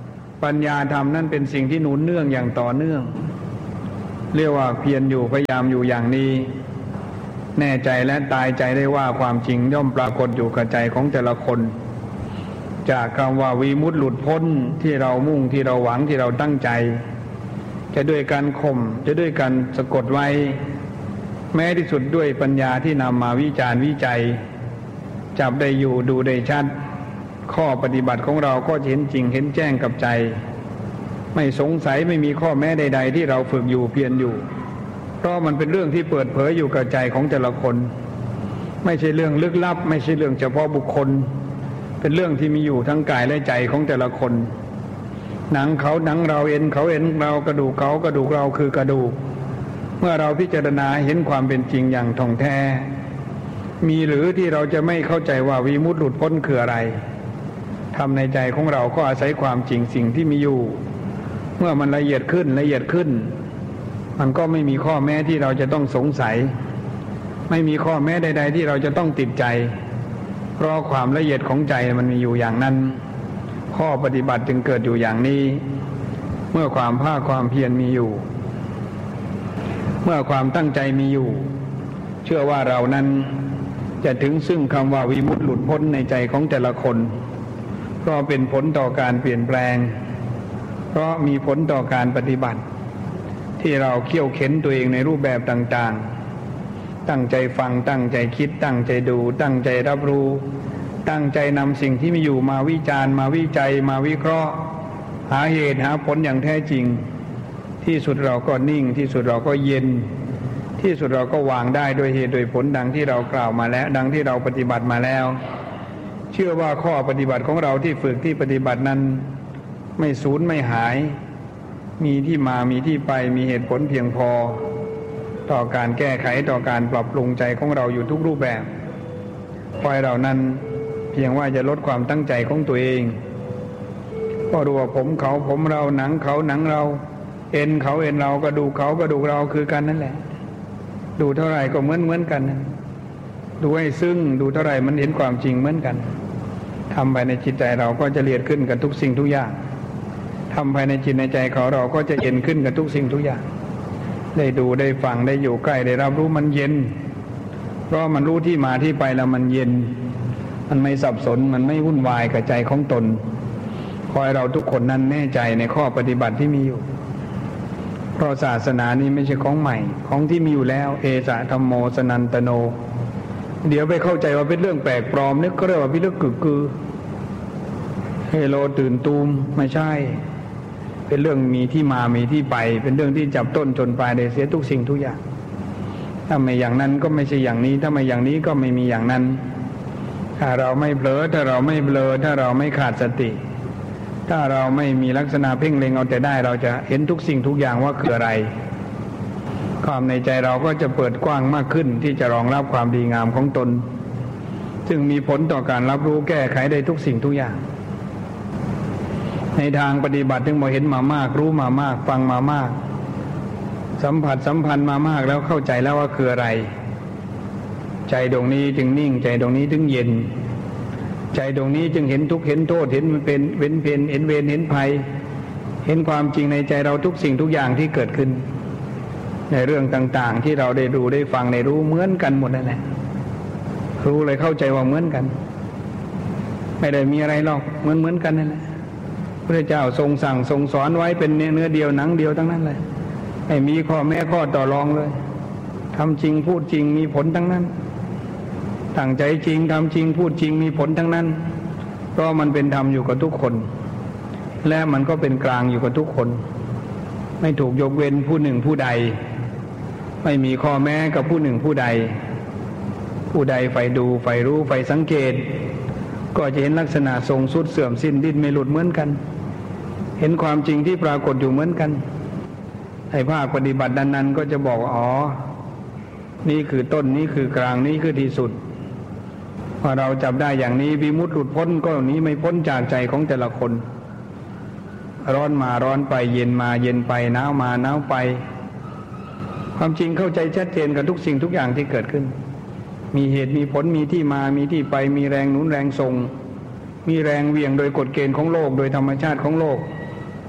ปัญญาธรรมนั่นเป็นสิ่งที่หนุนเนื่องอย่างต่อเนื่องเรียกว่าเพียรอยู่พยายามอยู่อย่างนี้แน่ใจและตายใจได้ว่าความจริงย่อมปรากฏอยู่กับใจของแต่ละคนจากคำว่าวิมุตติหลุดพ้นที่เรามุ่งที่เราหวังที่เราตั้งใจจะด้วยการข่มจะด้วยการสะกดไว้แม้ที่สุดด้วยปัญญาที่นำมาวิจารณ์วิจัยจับได้อยู่ดูได้ชัดข้อปฏิบัติของเราก็เห็นจริงเห็นแจ้งกับใจไม่สงสัยไม่มีข้อแม้ใดๆที่เราฝึกอยู่เพียรอยู่เพราะมันเป็นเรื่องที่เปิดเผยอยู่กับใจของแต่ละคนไม่ใช่เรื่องลึกลับไม่ใช่เรื่องเฉพาะบุคคลเป็นเรื่องที่มีอยู่ทั้งกายและใจของแต่ละคนหนังเขาหนังเราเอ็นเขาเอ็นเรากระดูกเขากระดูกเราคือกระดูกเมื่อเราพิจารณาเห็นความเป็นจริงอย่างท่องแท้มีหรือที่เราจะไม่เข้าใจว่าวิมุตติหลุดพ้นคืออะไรทำในใจของเราก็อาศัยความจริงสิ่งที่มีอยู่เมื่อมันละเอียดขึ้นละเอียดขึ้นมันก็ไม่มีข้อแม้ที่เราจะต้องสงสัยไม่มีข้อแม้ใดๆที่เราจะต้องติดใจเพราะความละเอียดของใจมันมีอยู่อย่างนั้นข้อปฏิบัติจึงเกิดอยู่อย่างนี้เมื่อความภาคความเพียรมีอยู่เมื่อความตั้งใจมีอยู่เชื่อว่าเรานั้นจะถึงซึ่งคำว่าวิมุตติหลุดพ้นในใจของแต่ละคนก็เป็นผลต่อการเปลี่ยนแปลงเพราะมีผลต่อการปฏิบัติที่เราเขี่ยวเข็นตัวเองในรูปแบบต่างๆตั้งใจฟังตั้งใจคิดตั้งใจดูตั้งใจรับรู้ตั้งใจนำสิ่งที่มีอยู่มาวิจารณ์มาวิจัยมาวิเคราะห์หาเหตุหาผลอย่างแท้จริงที่สุดเราก็นิ่งที่สุดเราก็เย็นที่สุดเราก็วางได้โดยเหตุโดยผลดังที่เรากล่าวมาแล้วดังที่เราปฏิบัติมาแล้วเชื่อว่าข้อปฏิบัติของเราที่ฝึกที่ปฏิบัตินั้นไม่สูญไม่หายมีที่มามีที่ไปมีเหตุผลเพียงพอต่อการแก้ไขต่อการปรับปรุงใจของเราอยู่ทุกรูปแบบคอยเรานั้นเพียงว่าจะลดความตั้งใจของตัวเองก็รู้ว่าผมเขาผมเราหนังเขาหนังเราเอ็นเขาเอ็นเรากระดูกเขากระดูกเราคือกันนั่นแหละดูเท่าไหร่ก็เหมือนเหมือนกันดูให้ซึ้งดูเท่าไหร่มันเห็นความจริงเหมือนกันทำภายในจิตใจเราก็จะละเอียดขึ้นกับทุกสิ่งทุกอย่างทำภายในจิตในใจของเราก็จะเย็นขึ้นกับทุกสิ่งทุกอย่างได้ดูได้ฟังได้อยู่ใกล้ได้รับรู้มันเย็นเพราะมันรู้ที่มาที่ไปแล้วมันเย็นมันไม่สับสนมันไม่วุ่นวายกับใจของตนขอให้เราทุกคนนั้นแน่ใจในข้อปฏิบัติที่มีอยู่เพราะศาสนานี้ไม่ใช่ของใหม่ของที่มีอยู่แล้วเอสะธัมโมสนันตโนเดี๋ยวไปเข้าใจว่าเป็นเรื่องแปลกปลอมนึกก็เรียกว่าพิลึกกึกกือเฮโลตื่นตูมไม่ใช่เป็นเรื่องมีที่มามีที่ไปเป็นเรื่องที่จับต้นจนปลายได้เสียทุกสิ่งทุกอย่างถ้าไม่อย่างนั้นก็ไม่ใช่อย่างนี้ถ้าไม่อย่างนี้ก็ไม่มีอย่างนั้นถ้าเราไม่เผลอถ้าเราไม่เบลอถ้าเราไม่ขาดสติถ้าเราไม่มีลักษณะเพ่งเล็งเอาแต่ได้เราจะเห็นทุกสิ่งทุกอย่างว่าคืออะไรความในใจเราก็จะเปิดกว้างมากขึ้นที่จะรองรับความดีงามของตนซึ่งมีผลต่อการรับรู้แก้ไขได้ทุกสิ่งทุกอย่างในทางปฏิบัติถึงมาเห็นมามากรู้มามากฟังมามากสัมผัสสัมพันธ์มามากแล้วเข้าใจแล้วว่าคืออะไรใจดวงนี้จึงนิ่งใจดวงนี้ถึงเย็นใจดวงนี้จึงเห็นทุกข์เห็นโทษเห็นมันเป็นเว้นเพนเห็นเวรเห็นภัยเห็นความจริงในใจเราทุกสิ่งทุกอย่างที่เกิดขึ้นในเรื่องต่างๆที่เราได้ดูได้ฟังได้รู้เหมือนกันหมดนั่นแหละรู้เลยเข้าใจว่าเหมือนกันไม่ได้มีอะไรหรอกเหมือนเหมือนกันนั่นแหละพระเจ้าทรงสั่งทรงสอนไว้เป็นเนื้อเดียวหนังเดียวทั้งนั้นเลยไม่มีข้อแม้ข้อต่อรองเลยทำจริงพูดจริงมีผลทั้งนั้นตั้งใจจริงทำจริงพูดจริงมีผลทั้งนั้นเพราะมันเป็นธรรมอยู่กับทุกคนและมันก็เป็นกลางอยู่กับทุกคนไม่ถูกยกเว้นผู้หนึ่งผู้ใดไม่มีข้อแม้กับผู้หนึ่งผู้ใดผู้ใดใฝ่ดูใฝ่รู้ใฝ่สังเกตก็จะเห็นลักษณะทรงสุดเสื่อมสิ้นดิ้นไม่หลุดเหมือนกันเห็นความจริงที่ปรากฏอยู่เหมือนกันให้ภาคปฏิบัตินั้นๆก็จะบอกอ๋อนี่คือต้นนี้คือกลางนี้คือที่สุดพอเราจับได้อย่างนี้วิมุตติหลุดพ้นก็นี้ไม่พ้นจากใจของแต่ละคนร้อนมาร้อนไปเย็นมาเย็นไปหนาวมาหนาวไปความจริงเข้าใจชัดเจนกับทุกสิ่งทุกอย่างที่เกิดขึ้นมีเหตุมีผลมีที่มามีที่ไปมีแรงหนุนแรงส่งมีแรงเหวี่ยงโดยกฎเกณฑ์ของโลกโดยธรรมชาติของโลก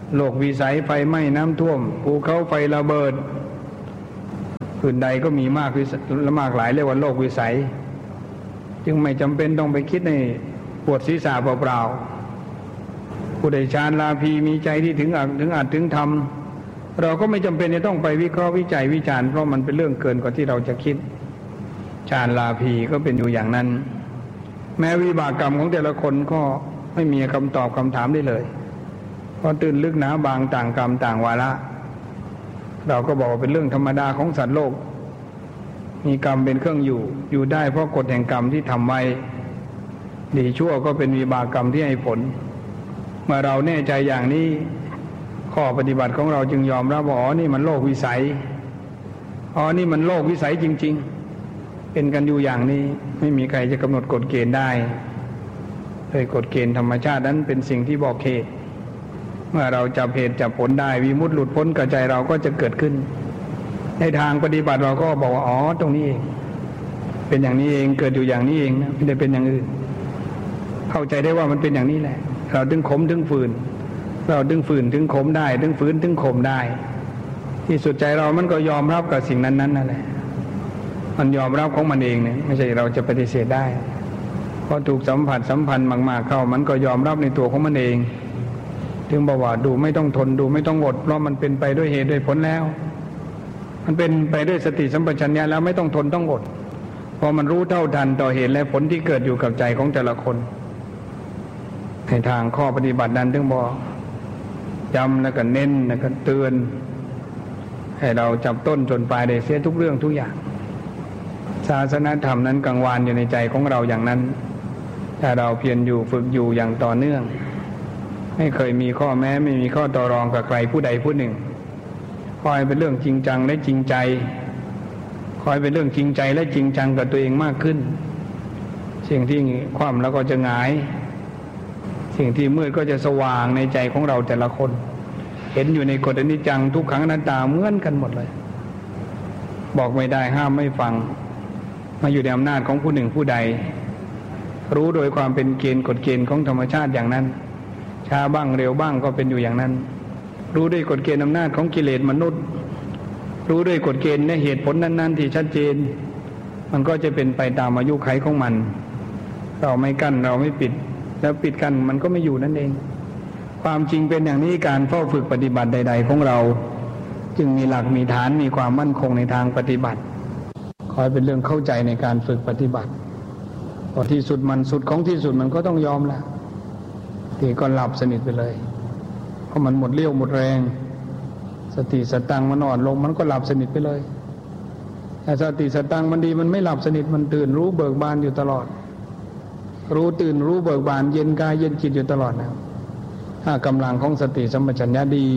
โรควิสัยไฟไหม้น้ำท่วมภูเขาไฟระเบิดอื่นใดก็มีมากและมากหลายเรียกว่าโรควิสัยจึงไม่จำเป็นต้องไปคิดในปวดศีรษะเปล่าๆผู้ใดฌานลาภีมีใจที่ถึงอัดถึงอัดถึงธรรมเราก็ไม่จำเป็นจะต้องไปวิเคราะห์วิจัยวิจารณ์เพราะมันเป็นเรื่องเกินกว่าที่เราจะคิดฌานลาภีก็เป็นอยู่อย่างนั้นแม้วิบากกรรมของแต่ละคนก็ไม่มีคำตอบคำถามได้เลยเพราะตื่นลึกหนาบางต่างกรรมต่างวาระเราก็บอกว่าเป็นเรื่องธรรมดาของสัตว์โลกมีกรรมเป็นเครื่องอยู่อยู่ได้เพราะกฎแห่งกรรมที่ทำไว้ดีชั่วก็เป็นวิบากกรรมที่ให้ผลเมื่อเราแน่ใจอย่างนี้ข้อปฏิบัติของเราจึงยอมรับว่าอ๋อนี่มันโลกวิสัยอ๋อนี่มันโลกวิสัยจริงๆเป็นกันอยู่อย่างนี้ไม่มีใครจะกำหนดกฎเกณฑ์ได้โดยกฎเกณฑ์ธรรมชาตินั้นเป็นสิ่งที่บอกเหตุเมื่อเราจับเหตุจับผลได้วิมุตติหลุดพ้นกับใจเราก็จะเกิดขึ้นในทางปฏิบัติเราก็บอกว่าอ๋อตรงนี้เองเป็นอย่างนี้เองเกิดอยู่อย่างนี้เองนะไม่ได้เป็นอย่างอื่นเข้าใจได้ว่ามันเป็นอย่างนี้แหละเราถึงขมถึงฝืนเราถึงฝืนถึงขมได้ถึงฝืนถึงขมได้ที่สุดใจเรามันก็ยอมรับกับสิ่งนั้นๆนั่นแหละมันยอมรับของมันเองเนี่ยไม่ใช่เราจะปฏิเสธได้พอถูกสัมผัสสัมพันธ์มากๆเข้ามันก็ยอมรับในตัวของมันเองถึงบอกว่าดูไม่ต้องทนดูไม่ต้องอดเพราะมันเป็นไปด้วยเหตุด้วยผลแล้วมันเป็นไปด้วยสติสัมปชัญญะแล้วไม่ต้องทนต้องอดเพราะมันรู้เท่าทันต่อเหตุและผลที่เกิดอยู่กับใจของแต่ละคนในทางข้อปฏิบัตินั้นถึงบอกจำแล้วก็เน้นแล้วก็เตือนให้เราจับต้นจนปลายได้เสียทุกเรื่องทุกอย่างศาสนธรรมนั้นกังวานอยู่ในใจของเราอย่างนั้นถ้าเราเพียรอยู่ฝึกอยู่อย่างต่อเนื่องไม่เคยมีข้อแม้ไม่มีข้อต่อรองกับใครผู้ใดผู้หนึ่งคอยเป็นเรื่องจริงจังและจริงใจคอยเป็นเรื่องจริงใจและจริงจังกับตัวเองมากขึ้นสิ่งที่คว่ำแล้วก็จะหงายสิ่งที่มืดก็จะสว่างในใจของเราแต่ละคนเห็นอยู่ในกฎอนิจจังทุกขังอนัตตาเหมือนกันหมดเลยบอกไม่ได้ห้ามไม่ฟังมาอยู่ในอำนาจของผู้หนึ่งผู้ใดรู้โดยความเป็นเกณฑ์กฎเกณฑ์ของธรรมชาติอย่างนั้นช้าบ้างเร็วบ้างก็เป็นอยู่อย่างนั้นรู้ด้วยกฎเกณฑ์อำนาจของกิเลสมนุษย์รู้ด้วยกฎเกณฑ์และเหตุผลนั้นๆที่ชัดเจนมันก็จะเป็นไปตามอายุขัยของมันเราไม่กั้นเราไม่ปิดแล้วปิดกั้นมันก็ไม่อยู่นั่นเองความจริงเป็นอย่างนี้การเฝ้าฝึกปฏิบัติใดๆของเราจึงมีหลักมีฐานมีความมั่นคงในทางปฏิบัติขอให้เป็นเรื่องเข้าใจในการฝึกปฏิบัติพอที่สุดมันสุดของที่สุดมันก็ต้องยอมละทีก็หลับสนิทไปเลยเพราะมันหมดเรี่ยวหมดแรงสติสตังมันอ่อนลงมันก็หลับสนิทไปเลยแต่สติสตังมันดีมันไม่หลับสนิทมันตื่นรู้เบิกบานอยู่ตลอดรู้ตื่นรู้เบิกบานเย็นกายเย็นจิตอยู่ตลอดนะถ้ากำลังของสติสัมปชัญญะดี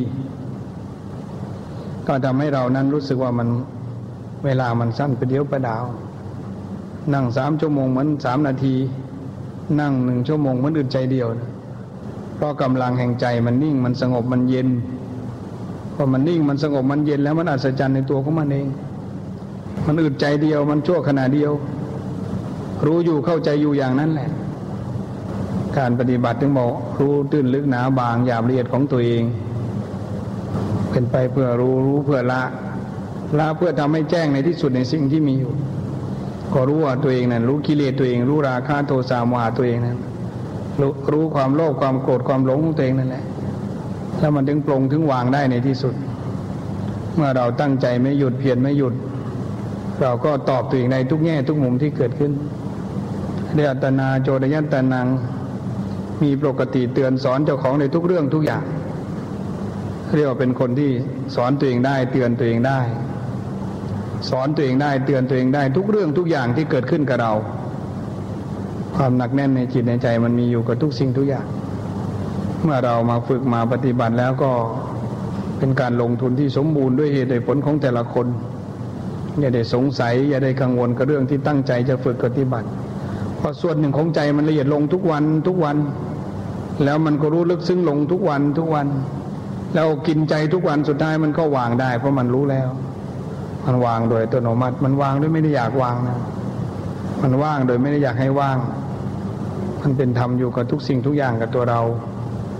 ก็ทำให้เรานั้นรู้สึกว่ามันเวลามันสั้นไปเดียวประดาวนั่งสามชั่วโมงเหมือนสามนาทีนั่งหนึ่งชั่วโมงเหมือนอึดใจเดียวนะเพราะกำลังแห่งใจมันนิ่งมันสงบมันเย็นพอมันนิ่งมันสงบมันเย็นแล้วมันอัศจรรย์ในตัวของมันเองมันอึดใจเดียวมันชั่วขณะเดียวรู้อยู่เข้าใจอยู่อย่างนั้นแหละการปฏิบัติถึงบอกรู้ตื้นลึกหนาบางหยาบละเอียดของตัวเองเป็นไปเพื่อรู้รู้เพื่อละละเพื่อทำให้แจ้งในที่สุดในสิ่งที่มีอยู่ก็รู้ว่าตัวเองนั้นรู้กิเลสตัวเองรู้ราคะโทสะโมหะตัวเองนั้นรู้รู้ความโลภความโกรธความหลงของตัวเองนั่นแหละแล้วมันถึงปลงถึงวางได้ในที่สุดเมื่อเราตั้งใจไม่หยุดเพียรไม่หยุดเราก็ตอบตัวเองในทุกแง่ทุกมุมที่เกิดขึ้นเรียตนาโจรยัตตานังมีปกติเตือนสอนเจ้าของในทุกเรื่องทุกอย่างเรียกว่าเป็นคนที่สอนตัวเองได้เตือนตัวเองได้สอนตัวเองได้เตือนตัวเองได้ทุกเรื่องทุกอย่างที่เกิดขึ้นกับเราความหนักแน่นในจิตในใจมันมีอยู่กับทุกสิ่งทุกอย่างเมื่อเรามาฝึกมาปฏิบัติแล้วก็เป็นการลงทุนที่สมบูรณ์ด้วยเหตุด้วยผลของแต่ละคนอย่าได้สงสัยอย่าได้กังวลกับเรื่องที่ตั้งใจจะฝึกปฏิบัติเพราะส่วนหนึ่งของใจมันละเอียดลงทุกวันทุกวันแล้วมันก็รู้ลึกซึ้งลงทุกวันทุกวันแล้วกินใจทุกวันสุดท้ายมันก็วางได้เพราะมันรู้แล้วมันวางโดยอัตโนมัติมันวางโดยไม่ได้อยากวางนะมันว่างโดยไม่ได้อยากให้ว่างมันเป็นธรรมอยู่กับทุกสิ่งทุกอย่างกับตัวเรา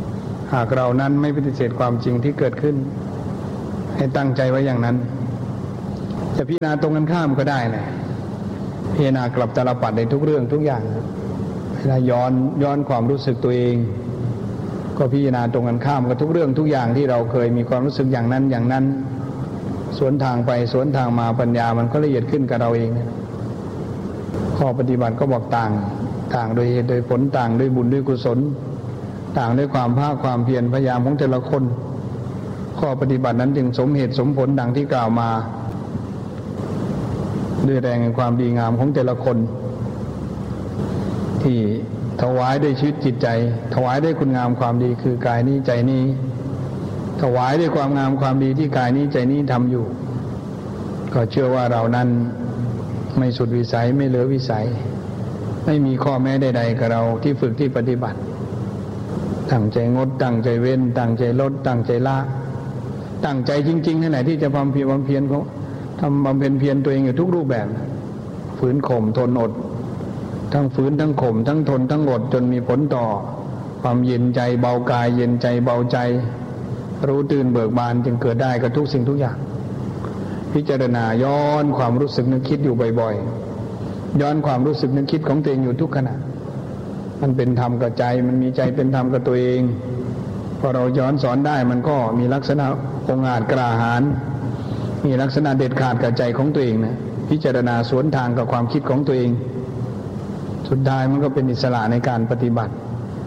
หากเรานั้นไม่ปฏิเสธความจริงที่เกิดขึ้นให้ตั้งใจไว้อย่างนั้นจะพิจารณาตรงกันข้ามก็ได้นะพิจารณากลับตาลปัดในทุกเรื่องทุกอย่างเวลาย้อนย้อนความรู้สึกตัวเองก็พิจารณาตรงกันข้ามกับทุกเรื่องทุกอย่างที่เราเคยมีความรู้สึกอย่างนั้นอย่างนั้นสวนทางไปสวนทางมาปัญญามันก็ละเอียดขึ้นกับเราเองข้อปฏิบัติก็บอกต่างต่างโดยเหตุโดยผลต่างด้วยบุญด้วยกุศลต่างด้วยความภาคความเพียรพยายามของแต่ละคนข้อปฏิบัตินั้นจึงสมเหตุสมผลดังที่กล่าวมาด้วยแรงแห่งความดีงามของแต่ละคนที่ถวายด้วยชีวิตจิตใจถวายด้วยคุณงามความดีคือกายนี้ใจนี้ถวายด้วยความงามความดีที่กายนี้ใจนี้ทำอยู่ก็เชื่อว่าเรานั้นไม่สุดวิสัยไม่เหลือวิสัยไม่มีข้อแม้ใดๆกับเราที่ฝึกที่ปฏิบัติตั้งใจงดตั้งใจเว้นตั้งใจลดตั้งใจละตั้งใจจริงๆนั่นแหละที่จะบำเพ็ญบำเพ็ญเขาทำบำเพ็ญเพียรตัวเองอยู่ทุกรูปแบบฝืนข่มทนอดทั้งฝืนทั้งข่มทั้งทนทั้งอดจนมีผลต่อความเย็นใจเบากายเย็นใจเบาใจรู้ตื่นเบิกบานจึงเกิดได้กับทุกสิ่งทุกอย่างพิจารณาย้อนความรู้สึกนึกคิดอยู่บ่อยๆย้อนความรู้สึกนึกคิดของตัวเองอยู่ทุกขณะมันเป็นธรรมกับใจมันมีใจเป็นธรรมกับตัวเองพอเราย้อนสอนได้มันก็มีลักษณะองอาจกล้าหาญมีลักษณะเด็ดขาดกับใจของตัวเองนะพิจารณาสวนทางกับความคิดของตัวเองสุดท้ายมันก็เป็นอิสระในการปฏิบัติ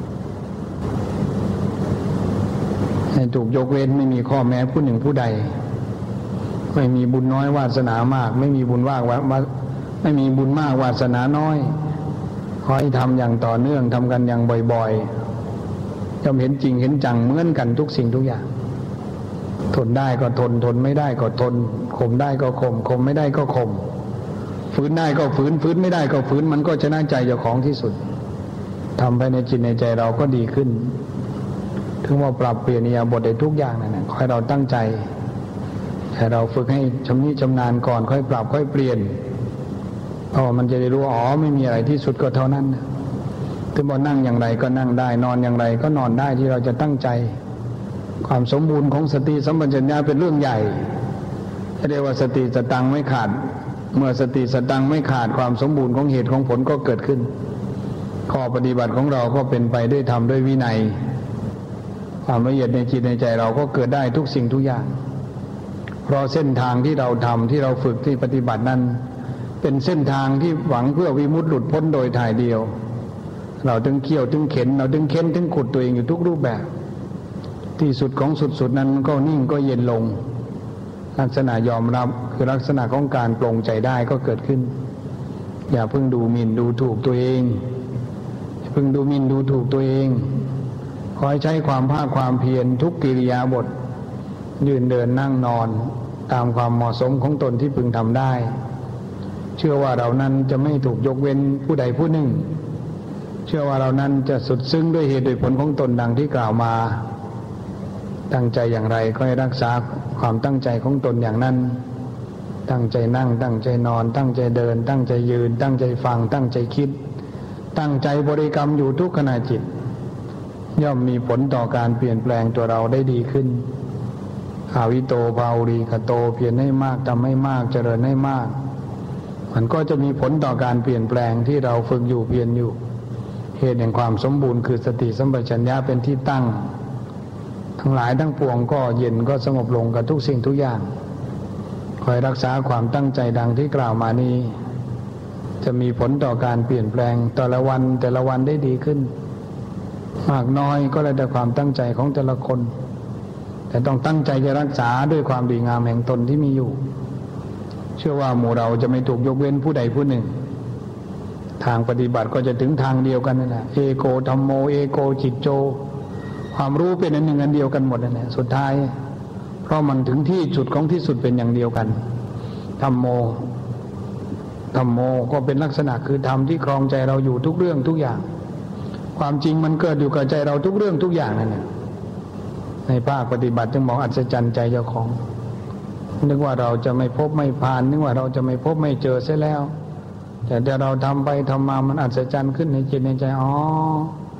ให้ถูกยกเว้นไม่มีข้อแม้ผู้หนึ่งผู้ใดไม่มีบุญน้อยวาสนามากไม่มีบุญมากไม่มีบุญมากวาสนาน้อยขอให้ทำอย่างต่อเนื่องทำกันอย่างบ่อยๆย่อมเห็นจริงเห็นจังเหมือนกันทุกสิ่งทุกอย่างทนได้ก็ทนทนไม่ได้ก็ทนข่มได้ก็ข่มข่มไม่ได้ก็ข่มฝืนได้ก็ฝืนฝืนไม่ได้ก็ฝืนมันก็ชนะใจเจ้าของที่สุดทำภายในจิตในใจเราก็ดีขึ้นถึงว่าปรับเปลี่ยนอิริยาบถได้ทุกอย่างนั่นแหละขอให้เราตั้งใจให้เราฝึกให้ชำนิชำนาญก่อนค่อยปรับค่อยเปลี่ยนเพราะมันจะได้รู้อ๋อไม่มีอะไรที่สุดก็เท่านั้นถึงว่านั่งอย่างไรก็นั่งได้นอนอย่างไรก็นอนได้ที่เราจะตั้งใจความสมบูรณ์ของสติสัมปชัญญะเป็นเรื่องใหญ่เรียกว่าสติสตังไม่ขาดเมื่อสติสตังไม่ขาดความสมบูรณ์ของเหตุของผลก็เกิดขึ้นข้อปฏิบัติของเราก็เป็นไปด้วยธรรมด้วยวินัยความละเอียดในจิตในใจเราก็เกิดได้ทุกสิ่งทุกอย่างเพราะเส้นทางที่เราทำที่เราฝึกที่ปฏิบัตินั้นเป็นเส้นทางที่หวังเพื่อวิมุตติหลุดพ้นโดยถ่ายเดียวเราถึงเขี่ยวถึงเข็นเราถึงเข็นถึงขุดตัวเองอยู่ทุกรูปแบบที่สุดของสุดๆนั้นก็นิ่งก็เย็นลงลักษณะยอมรับคือลักษณะของการปลงใจได้ก็เกิดขึ้นอย่าเพิ่งดูหมิ่นดูถูกตัวเองอย่าเพิ่งดูหมิ่นดูถูกตัวเองขอให้ใช้ความภาคความเพียรทุกกิริยาบทยืนเดินนั่งนอนตามความเหมาะสมของตนที่พึงทำได้เชื่อว่าเรานั้นจะไม่ถูกยกเว้นผู้ใดผู้หนึ่งเชื่อว่าเรานั้นจะสุดซึ้งด้วยเหตุด้วยผลของตนดังที่กล่าวมาตั้งใจอย่างไรก็ให้รักษาความตั้งใจของตนอย่างนั้นตั้งใจนั่งตั้งใจนอนตั้งใจเดินตั้งใจยืนตั้งใจฟังตั้งใจคิดตั้งใจบริกรรมอยู่ทุกขณะจิตย่อมมีผลต่อการเปลี่ยนแปลงตัวเราได้ดีขึ้นอาวิโตภาวรีคโตเพียรให้มากทำให้มากเจริญให้มากมันก็จะมีผลต่อการเปลี่ยนแปลงที่เราฝึกอยู่เพียรอยู่เหตุแห่งความสมบูรณ์คือสติสัมปชัญญะเป็นที่ตั้งทั้งหลายทั้งปวงก็เย็นก็สงบลงกับทุกสิ่งทุกอย่างคอยรักษาความตั้งใจดังที่กล่าวมานี้จะมีผลต่อการเปลี่ยนแปลงแต่ละวันแต่ละวันได้ดีขึ้นมากน้อยก็แล้วแต่ความตั้งใจของแต่ละคนแต่ต้องตั้งใจจะรักษาด้วยความดีงามแห่งตนที่มีอยู่เชื่อว่าหมู่เราจะไม่ถูกยกเว้นผู้ใดผู้หนึ่งทางปฏิบัติก็จะถึงทางเดียวกันนั่นแหละเอโกธัมโมเอโกจิตโจความรู้เป็นอันหนึ่งอันเดียวกันหมดนั่นแหละสุดท้ายเพราะมันถึงที่สุดของที่สุดเป็นอย่างเดียวกันธัมโมธัมโมก็เป็นลักษณะคือธรรมที่ครองใจเราอยู่ทุกเรื่องทุกอย่างความจริงมันเกิดอยู่กับใจเราทุกเรื่องทุกอย่างนั่นแหละในภาคปฏิบัติจึงมองอัศจรรย์ใจเจ้าของนึกว่าเราจะไม่พบไม่ผ่านนึกว่าเราจะไม่พบไม่เจอเสียแล้วแต่เดี๋ยวเราทำไปทำมามันอัศจรรย์ขึ้นในจิตในใจอ๋อ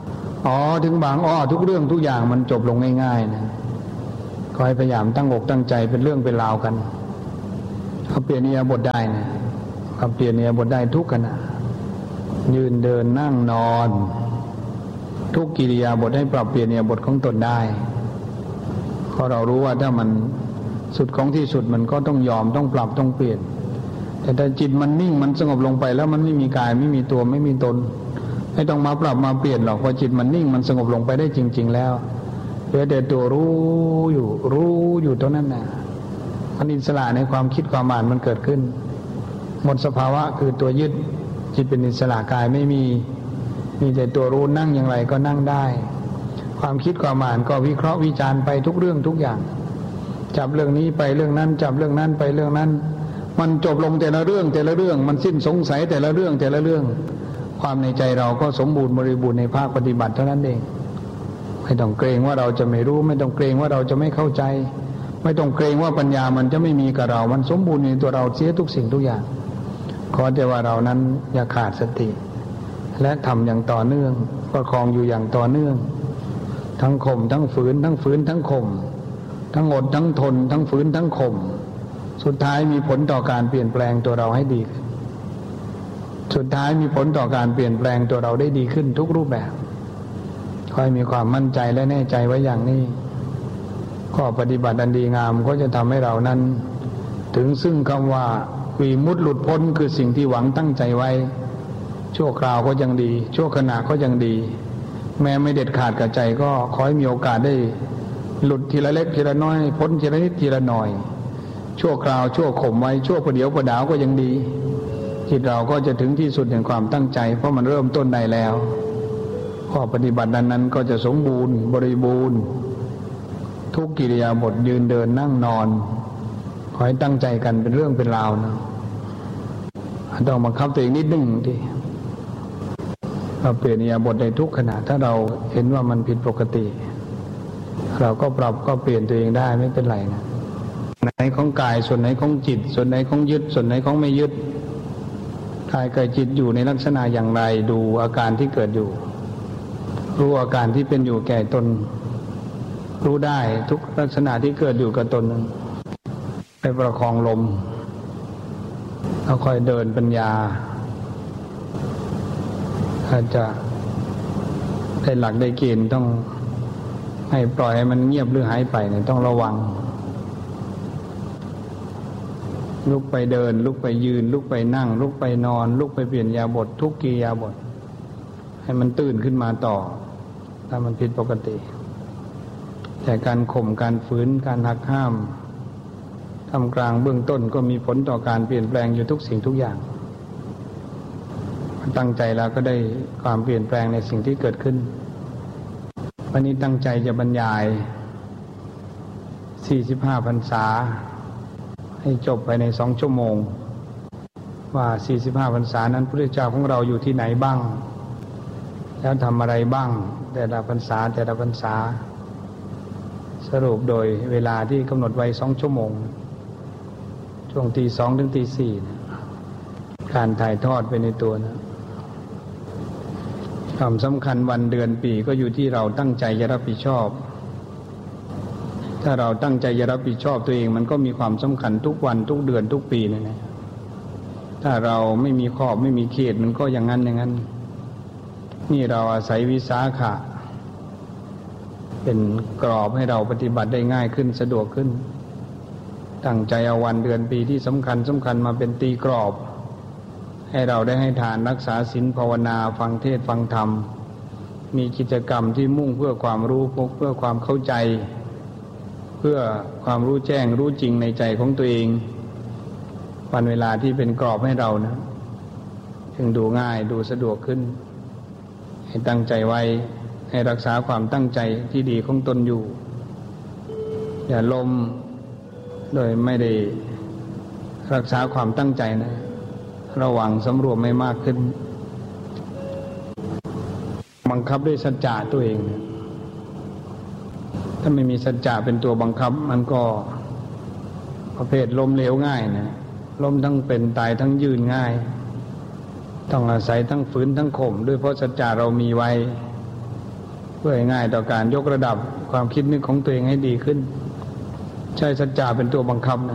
อ๋อถึงบางอ้อทุกเรื่องทุกอย่างมันจบลงง่ายๆนะขอให้พยายามตั้งอกตั้งใจเป็นเรื่องเป็นราวกันเขาเปลี่ยนอิริยาบถได้นะเขาเปลี่ยนอิริยาบถได้ทุกขณะยืนเดินนั่งนอนทุกกิริยาบถให้ปรับเปลี่ยนอิริยาบถของตนได้เพราะเรารู้ว่าถ้ามันสุดของที่สุดมันก็ต้องยอมต้องปรับต้องเปลี่ยนแต่ถ้าจิตมันนิ่งมันสงบลงไปแล้วมันไม่มีกายไม่มีตัวไม่มีตนไม่ต้องมาปรับมาเปลี่ยนหรอกเพราะจิตมันนิ่งมันสงบลงไปได้จริงๆแล้วเหลือแต่ตัวรู้อยู่รู้อยู่ตรงนั้นนะมันอิสระในความคิดความอ่านมันเกิดขึ้นหมดสภาวะคือตัวยึดจิตเป็นอิสระกายไม่มีมีแต่ตัวรู้นั่งอย่างไรก็นั่งได้ความคิดความอ่านก็วิเคราะห์วิจารณ์ไปทุกเรื่องทุกอย่างจับเรื่องนี้ไปเรื่องนั้นจับเรื่องนั้นไปเรื่องนั้นมันจบลงแต่ละเรื่องแต่ละเรื่องมันสิ้นสงสัยแต่ละเรื่องแต่ละเรื่องความในใจเราก็สมบูรณ์บริบูรณ์ในภาคปฏิบัติเท่านั้นเองไม่ต้องเกรงว่าเราจะไม่รู้ไม่ต้องเกรงว่าเราจะไม่เข้าใจไม่ต้องเกรงว่าปัญญามันจะไม่มีกับเรามันสมบูรณ์ในตัวเราเสียทุกสิ่งทุกอย่างขอแต่ว่าเรานั้นอย่าขาดสติและทำอย่างต่อเนื่องประคองอยู่อย่างต่อเนื่องทั้งข่มทั้งฝืนทั้งฝืนทั้งข่มทั้งอดทั้งทนทั้งฝืนทั้งข่มสุดท้ายมีผลต่อการเปลี่ยนแปลงตัวเราให้ดีสุดท้ายมีผลต่อการเปลี่ยนแปลงตัวเราได้ดีขึ้นทุกรูปแบบขอให้มีความมั่นใจและแน่ใจไว้อย่างนี้ข้อปฏิบัติอันดีงามก็จะทำให้เรานั้นถึงซึ่งคำว่าวิมุตติหลุดพ้นคือสิ่งที่หวังตั้งใจไว้ชั่วคราวก็ยังดีชั่วขณะก็ยังดีแม้ไม่เด็ดขาดกับใจก็ขอให้มีโอกาสได้หลุดทีละเล็กทีละน้อยพ้นทีละนิดทีละหน่อยชั่วคราวชั่วข่มไว้ชั่วประเดี๋ยวประดาวก็ยังดีจิตเราก็จะถึงที่สุดแห่งความตั้งใจเพราะมันเริ่มต้นได้แล้วข้อปฏิบัตินั้นนั้นก็จะสมบูรณ์บริบูรณ์ทุกกิริยาบถยืนเดินนั่งนอนขอให้ตั้งใจกันเป็นเรื่องเป็นราวนะต้องบังคับตัวเองนิดนึงที่เราเปลี่ยนอิริยาบถในทุกขณะถ้าเราเห็นว่ามันผิดปกติเราก็ปรับก็เปลี่ยนตัวเองได้ไม่เป็นไรนะไหนของกายส่วนไหนของจิตส่วนไหนของยึดส่วนไหนของไม่ยึดกายกับจิตอยู่ในลักษณะอย่างไรดูอาการที่เกิดอยู่รู้อาการที่เป็นอยู่แก่ตนรู้ได้ทุกลักษณะที่เกิดอยู่กับตนไปประคองลมแล้วค่อยเดินปัญญาถ้าจะได้หลักได้เกณฑ์ต้องให้ปล่อยให้มันเงียบหรือหายไปเนี่ยต้องระวังลุกไปเดินลุกไปยืนลุกไปนั่งลุกไปนอนลุกไปเปลี่ยนอิริยาบถทุกกิริยาบถให้มันตื่นขึ้นมาต่อถ้ามันผิดปกติแต่การข่มการฝืนการหักห้ามทำกลางเบื้องต้นก็มีผลต่อการเปลี่ยนแปลงอยู่ทุกสิ่งทุกอย่างตั้งใจแล้วก็ได้ความเปลี่ยนแปลงในสิ่งที่เกิดขึ้นวันนี้ตั้งใจจะบรรยายสี่สิบห้าพรรษาให้จบไปในสองชั่วโมงว่าสี่สิบห้าพรรษานั้นพระพุทธเจ้าของเราอยู่ที่ไหนบ้างแล้วทำอะไรบ้างแต่ละพรรษาแต่ละพรรษาสรุปโดยเวลาที่กำหนดไว้สองชั่วโมงช่วงตีสองถึงตีสี่การถ่ายทอดไปในตัวนะความสำคัญวันเดือนปีก็อยู่ที่เราตั้งใจจะรับผิดชอบถ้าเราตั้งใจจะรับผิดชอบตัวเองมันก็มีความสำคัญทุกวันทุกเดือนทุกปีเลยนะถ้าเราไม่มีขอบไม่มีเขตมันก็อย่างนั้นอย่างนั้นนี่เราอาศัยวิสาขะเป็นกรอบให้เราปฏิบัติได้ง่ายขึ้นสะดวกขึ้นตั้งใจเอาวันเดือนปีที่สำคัญสำคัญมาเป็นตีกรอบให้เราได้ให้ทานรักษาศีลภาวนาฟังเทศฟังธรรมมีกิจกรรมที่มุ่งเพื่อความรู้เพื่อความเข้าใจเพื่อความรู้แจ้งรู้จริงในใจของตัวเองวันเวลาที่เป็นกรอบให้เรานะจึงดูง่ายดูสะดวกขึ้นให้ตั้งใจไว้ให้รักษาความตั้งใจที่ดีของตนอยู่อย่าล้มโดยไม่ได้รักษาความตั้งใจนะระวังสำรวมไม่มากขึ้นบังคับด้วยสัจจะตัวเองถ้าไม่มีสัจจะเป็นตัวบังคับมันก็ประเภทล้มเหลวง่ายนะล้มทั้งเป็นตายทั้งยืนง่ายต้องอาศัยทั้งฝืนทั้งข่มด้วยเพราะสัจจะเรามีไว้เพื่อให้ง่ายต่อการยกระดับความคิดนึกของตัวเองให้ดีขึ้นใช้สัจจะเป็นตัวบังคับนะ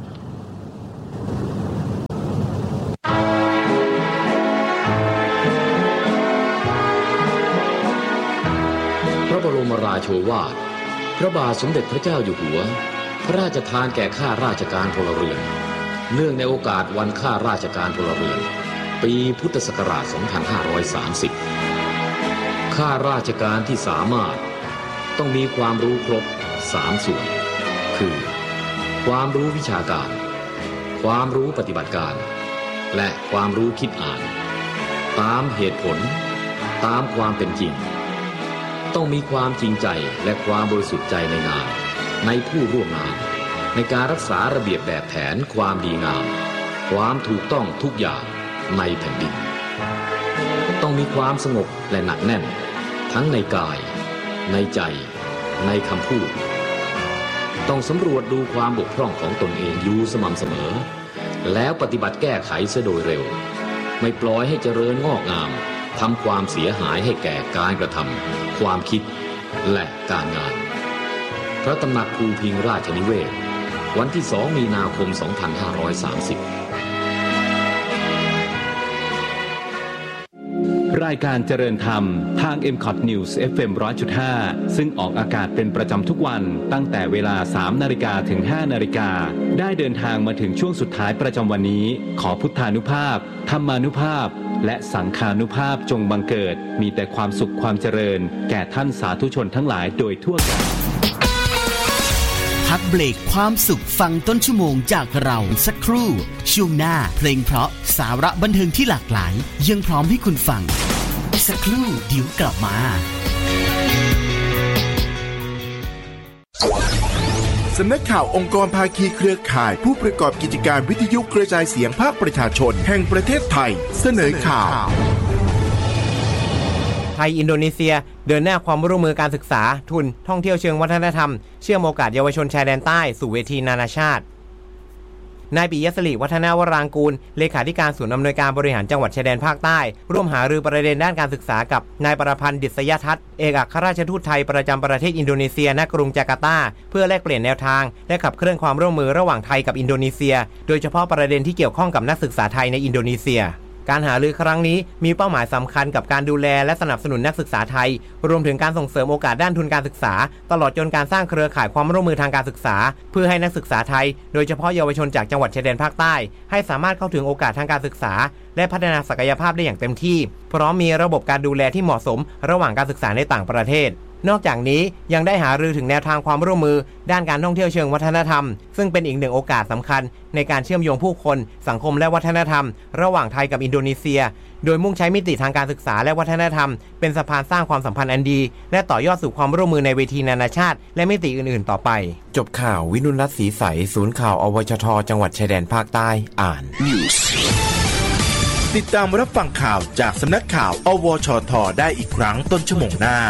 พระบรมราโชวาทพระบาทสมเด็จพระเจ้าอยู่หัวพระราชทานแก่ข้าราชการพลเรือนเนื่องในโอกาสวันข้าราชการพลเรือนปีพุทธศักราช สองพันห้าร้อยสามสิบ ข้าราชการที่สามารถต้องมีความรู้ครบสามส่วนคือความรู้วิชาการความรู้ปฏิบัติการและความรู้คิดอ่านตามเหตุผลตามความเป็นจริงต้องมีความจริงใจและความบริสุทธิ์ใจในงานในผู้ร่วมงานในการรักษาระเบียบแบบแผนความดีงามความถูกต้องทุกอย่างในแผ่นดินต้องมีความสงบและหนักแน่นทั้งในกายในใจในคำพูดต้องสำรวจดูความบกพร่องของตนเองอยู่สม่ำเสมอแล้วปฏิบัติแก้ไขเสียโดยเร็วไม่ปล่อยให้เจริญงอกงามทำความเสียหายให้แก่การกระทำความคิดและการงานพระตำหนักภูพิงราชนิเวศวันที่สองมีนาคม สองพันห้าร้อยสามสิบรายการเจริญธรรมทาง เอ็ม คอท News เอฟ เอ็ม หนึ่งร้อยจุดห้า ซึ่งออกอากาศเป็นประจำทุกวันตั้งแต่เวลา สามนาฬิกา ถึง ห้านาฬิกา ได้เดินทางมาถึงช่วงสุดท้ายประจำวันนี้ขอพุทธานุภาพธรรมานุภาพและสังฆานุภาพจงบังเกิดมีแต่ความสุขความเจริญแก่ท่านสาธุชนทั้งหลายโดยทั่วกันพักเบรกความสุขฟังต้นชั่วโมงจากเราสักครู่ช่วงหน้าเพลงเพราะสาระบันเทิงที่หลากหลายยังพร้อมให้คุณฟังสักครู่เดี๋ยวกลับมาสำนักข่าวองค์กรภาคีเครือข่ายผู้ประกอบกิจการวิทยุกระจายเสียงภาคประชาชนแห่งประเทศไทยเสนอข่าวไทยอินโดนีเซียเดินหน้าความร่วมมือการศึกษาทุนท่องเที่ยวเชิงวัฒนธรรมเชื่อมโอกาสเยาวชนชายแดนใต้สู่เวทีนานาชาตินายปิยศิริวัฒนวรางกูลเลขาธิการศูนย์อำนวยการบริหารจังหวัดชายแดนภาคใต้ร่วมหารือประเด็นด้านการศึกษากับนายประพันธ์ดิษยทัศน์เอกอัครราชทูตไทยประจำประเทศอินโดนีเซียณกรุงจาการ์ตาเพื่อแลกเปลี่ยนแนวทางและขับเคลื่อนความร่วมมือระหว่างไทยกับอินโดนีเซียโดยเฉพาะประเด็นที่เกี่ยวข้องกับนักศึกษาไทยในอินโดนีเซียการหารือครั้งนี้มีเป้าหมายสำคัญกับการดูแลและสนับสนุนนักศึกษาไทยรวมถึงการส่งเสริมโอกาสด้านทุนการศึกษาตลอดจนการสร้างเครือข่ายความร่วมมือทางการศึกษาเพื่อให้นักศึกษาไทยโดยเฉพาะเยาวชนจากจังหวัดชายแดนภาคใต้ให้สามารถเข้าถึงโอกาสทางการศึกษาและพัฒนาศักยภาพได้อย่างเต็มที่พร้อมมีระบบการดูแลที่เหมาะสมระหว่างการศึกษาในต่างประเทศนอกจากนี้ยังได้หารือถึงแนวทางความร่วมมือด้านการท่องเที่ยวเชิงวัฒนธรรมซึ่งเป็นอีกหนึ่งโอกาสสำคัญในการเชื่อมโยงผู้คนสังคมและวัฒนธรรมระหว่างไทยกับอินโดนีเซียโดยมุ่งใช้มิติทางการศึกษาและวัฒนธรรมเป็นสะพานสร้างความสัมพันธ์อันดีและต่อยอดสู่ความร่วมมือในเวทีนานาชาติและมิติอื่นๆต่อไปจบข่าววินุรัตน์ศรีใสศูนย์ข่าวอวชทจังหวัดชายแดนภาคใต้อ่านติดตามรับฟังข่าวจากสำนักข่าวอวชทได้อีกครั้งต้นชั่วโมงหน้า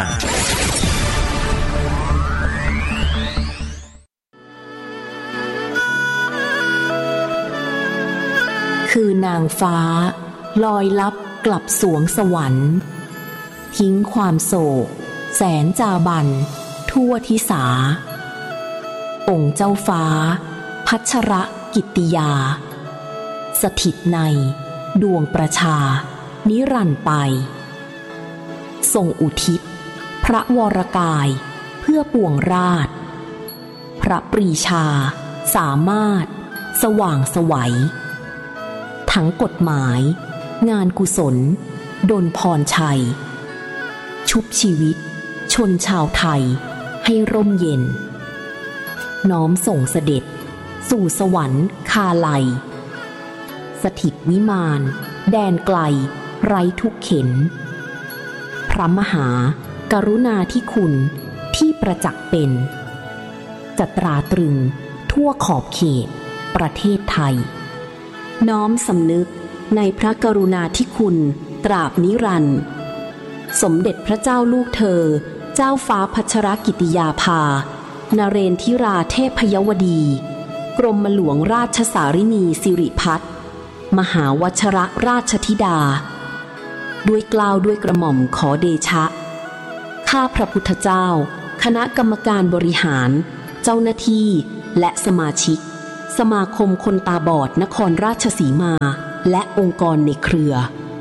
คือนางฟ้าลอยลับกลับสวงสวรรค์ทิ้งความโศกแสนจาบันทั่วทิสาองค์เจ้าฟ้าพัชรกิตติยาสถิตในดวงประชานิรันดร์ไปทรงอุทิศพระวรกายเพื่อปวงราชพระปรีชาสามารถสว่างไสวทั้งกฎหมายงานกุศลดลพรชัยชุบชีวิตชนชาวไทยให้ร่มเย็นน้อมส่งเสด็จสู่สวรรค์คาไลสถิตวิมานแดนไกลไร้ทุกเข็ญพระมหากรุณาธิคุณที่ประจักษ์เป็นจะตราตรึงทั่วขอบเขตประเทศไทยน้อมสำนึกในพระกรุณาธิคุณตราบนิรันดร์สมเด็จพระเจ้าลูกเธอเจ้าฟ้าพัชรกิติยาภานเรนทิราเทพยวดีกรมหลวงราชสารินีสิริพัฒน์มหาวชรราชธิดาด้วยเกล้าด้วยกระหม่อมขอเดชะข้าพระพุทธเจ้าคณะกรรมการบริหารเจ้าหน้าที่และสมาชิกสมาคมคนตาบอดนครราชสีมาและองค์กรในเครือ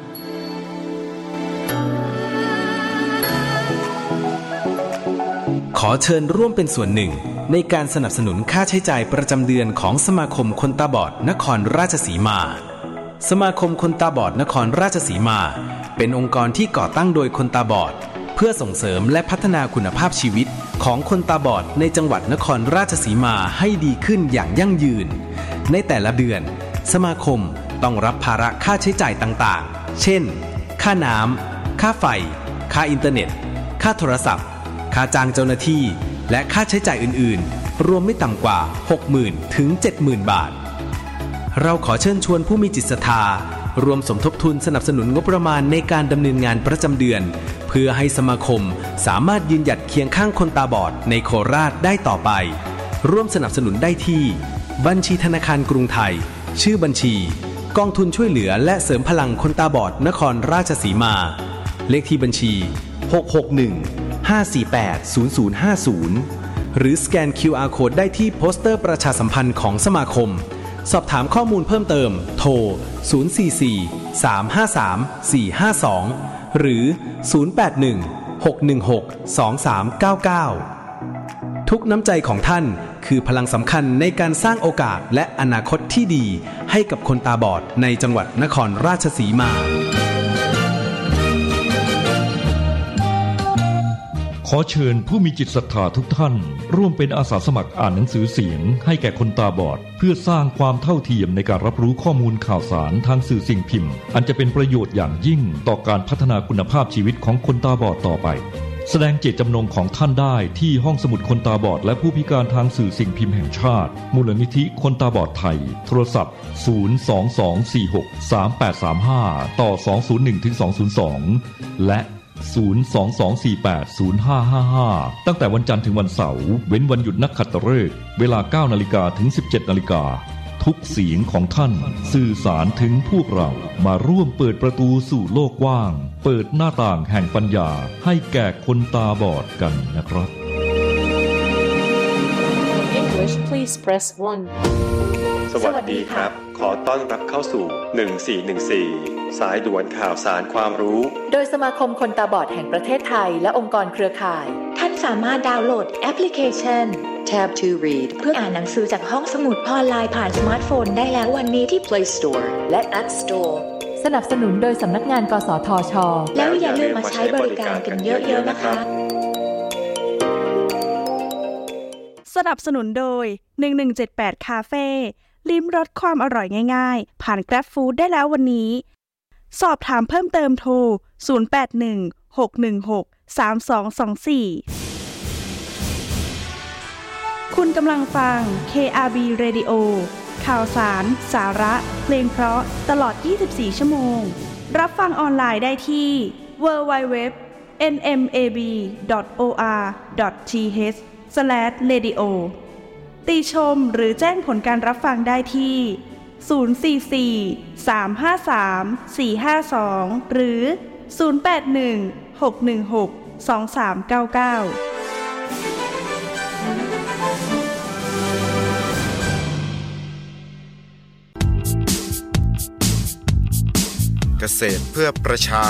ขอเชิญร่วมเป็นส่วนหนึ่งในการสนับสนุนค่าใช้จ่ายประจำเดือนของสมาคมคนตาบอดนครราชสีมาสมาคมคนตาบอดนครราชสีมาเป็นองค์กรที่ก่อตั้งโดยคนตาบอดเพื่อส่งเสริมและพัฒนาคุณภาพชีวิตของคนตาบอดในจังหวัดนครราชสีมาให้ดีขึ้นอย่างยั่งยืนในแต่ละเดือนสมาคมต้องรับภาระค่าใช้จ่ายต่างๆเช่นค่าน้ำค่าไฟค่าอินเทอร์เน็ตค่าโทรศัพท์ค่าจ้างเจ้าหน้าที่และค่าใช้จ่ายอื่นๆรวมไม่ต่ำกว่า หกหมื่น ถึง เจ็ดหมื่น บาทเราขอเชิญชวนผู้มีจิตศรัทธารวมสมทบทุนสนับสนุนงบประมาณในการดำเนินงานประจำเดือนเพื่อให้สมาคมสามารถยืนหยัดเคียงข้างคนตาบอดในโคราชได้ต่อไปร่วมสนับสนุนได้ที่บัญชีธนาคารกรุงไทยชื่อบัญชีกองทุนช่วยเหลือและเสริมพลังคนตาบอดนครราชสีมาเลขที่บัญชีหก หก หนึ่ง ห้า สี่ แปด ศูนย์ ศูนย์ ห้า ศูนย์หรือสแกน คิว อาร์ Code ได้ที่โปสเตอร์ประชาสัมพันธ์ของสมาคมสอบถามข้อมูลเพิ่มเติมโทรศูนย์ สี่ สี่ สาม ห้า สาม สี่ ห้า สองหรือศูนย์ แปด หนึ่ง หก หนึ่ง หก สอง สาม เก้า เก้าทุกน้ำใจของท่านคือพลังสำคัญในการสร้างโอกาสและอนาคตที่ดีให้กับคนตาบอดในจังหวัดนครราชสีมาขอเชิญผู้มีจิตศรัทธาทุกท่านร่วมเป็นอาสาสมัครอ่านหนังสือเสียงให้แก่คนตาบอดเพื่อสร้างความเท่าเทียมในการรับรู้ข้อมูลข่าวสารทางสื่อสิ่งพิมพ์อันจะเป็นประโยชน์อย่างยิ่งต่อการพัฒนาคุณภาพชีวิตของคนตาบอดต่อไปแสดงเจตจำนงของท่านได้ที่ห้องสมุดคนตาบอดและผู้พิการทางสื่อสิ่งพิมพ์แห่งชาติมูลนิธิคนตาบอดไทยโทรศัพท์ศูนย์ สอง สอง สี่ หก สาม แปด สาม ห้าต่อสอง ศูนย์ หนึ่ง ถึง สอง ศูนย์ สองและศูนย์ สอง สอง สี่ แปด ศูนย์ ห้า ห้า ห้าตั้งแต่วันจันทร์ถึงวันเสาร์เว้นวันหยุดนักขัตฤกษ์เวลา เก้านาฬิกา ถึง สิบเจ็ดนาฬิกาทุกเสียงของท่านสื่อสารถึงพวกเรามาร่วมเปิดประตูสู่โลกกว้างเปิดหน้าต่างแห่งปัญญาให้แก่คนตาบอดกันนะครับ English please press one สวัสดีครับขอต้อนรับเข้าสู่หนึ่งสี่หนึ่งสี่สายด่วนข่าวสารความรู้โดยสมาคมคนตาบอดแห่งประเทศไทยและองค์กรเครือข่ายท่านสามารถดาวน์โหลดแอปพลิเคชัน Tab to Read เพื่ออ่านหนังสือจากห้องสมุดออนไลน์ผ่านสมาร์ทโฟนได้แล้ววันนี้ที่ Play Store และ App Store สนับสนุนโดยสำนักงานกสทช. แล้วอย่าลืมมาใช้บริการกันเยอะๆนะคะสนับสนุนโดยหนึ่งหนึ่งเจ็ดแปดคาเฟ่ลิ้มรสความอร่อยง่ายๆผ่าน Grab Food ได้แล้ววันนี้สอบถามเพิ่มเติมโทรศูนย์ แปด หนึ่ง หก หนึ่ง หก สาม สอง สอง สี่คุณกำลังฟัง เค อาร์ บี Radio ข่าวสารสาระเพลงเพราะตลอดยี่สิบสี่ชั่วโมงรับฟังออนไลน์ได้ที่ ดับเบิลยู ดับเบิลยู ดับเบิลยู ดอท เอ็น เอ็ม เอ บี ดอท โอ อาร์ ดอท ที เอช สแลช เรดิโอ ติชมหรือแจ้งผลการรับฟังได้ที่ศูนย์ สี่ สี่ สาม ห้า สาม สี่ ห้า สองหรือศูนย์ แปด หนึ่ง หก หนึ่ง หก สอง สาม เก้า เก้าเกษตรเพื่อประชา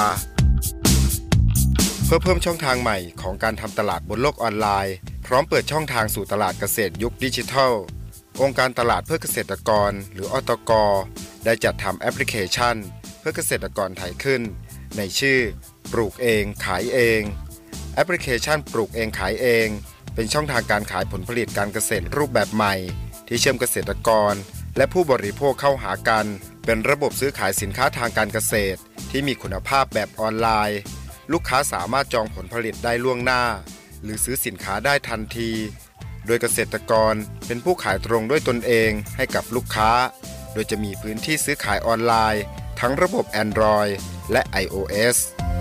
เพื่อเพิ่มช่องทางใหม่ของการทำตลาดบนโลกออนไลน์พร้อมเปิดช่องทางสู่ตลาดเกษตรยุคดิจิทัลองค์การตลาดเพื่อเกษตรกรหรืออตก.ได้จัดทำแอปพลิเคชันเพื่อเกษตรกรไทยขึ้นในชื่อปลูกเองขายเองแอปพลิเคชันปลูกเองขายเองเป็นช่องทางการขายผลผลิตการเกษตรรูปแบบใหม่ที่เชื่อมเกษตรกรและผู้บริโภคเข้าหากันเป็นระบบซื้อขายสินค้าทางการเกษตรที่มีคุณภาพแบบออนไลน์ลูกค้าสามารถจองผลผลิตได้ล่วงหน้าหรือซื้อสินค้าได้ทันทีโดยเกษตรกรเป็นผู้ขายตรงด้วยตนเองให้กับลูกค้าโดยจะมีพื้นที่ซื้อขายออนไลน์ทั้งระบบ Android และ iOS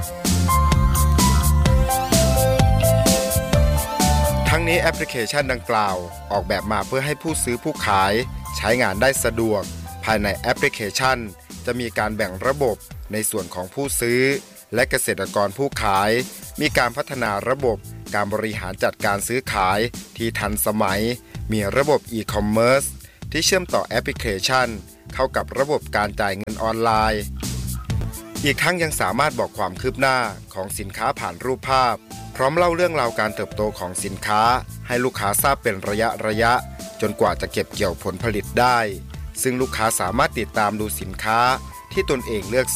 ทั้งนี้แอปพลิเคชันดังกล่าวออกแบบมาเพื่อให้ผู้ซื้อผู้ขายใช้งานได้สะดวกภายในแอปพลิเคชันจะมีการแบ่งระบบในส่วนของผู้ซื้อและเกษตรกรผู้ขายมีการพัฒนาระบบการบริหารจัดการซื้อขายที่ทันสมัยมีระบบอีคอมเมิร์ซที่เชื่อมต่อแอปพลิเคชันเข้ากับระบบการจ่ายเงินออนไลน์อีกทั้งยังสามารถบอกความคืบหน้าของสินค้าผ่านรูปภาพพร้อมเล่าเรื่องราวการเติบโตของสินค้าให้ลูกค้าทราบเป็นระยะระยะจนกว่าจะเก็บเกี่ยวผลผลิตได้ซึ่งลูกค้าสามารถติดตามดูสินค้าที่ตนเองเลือก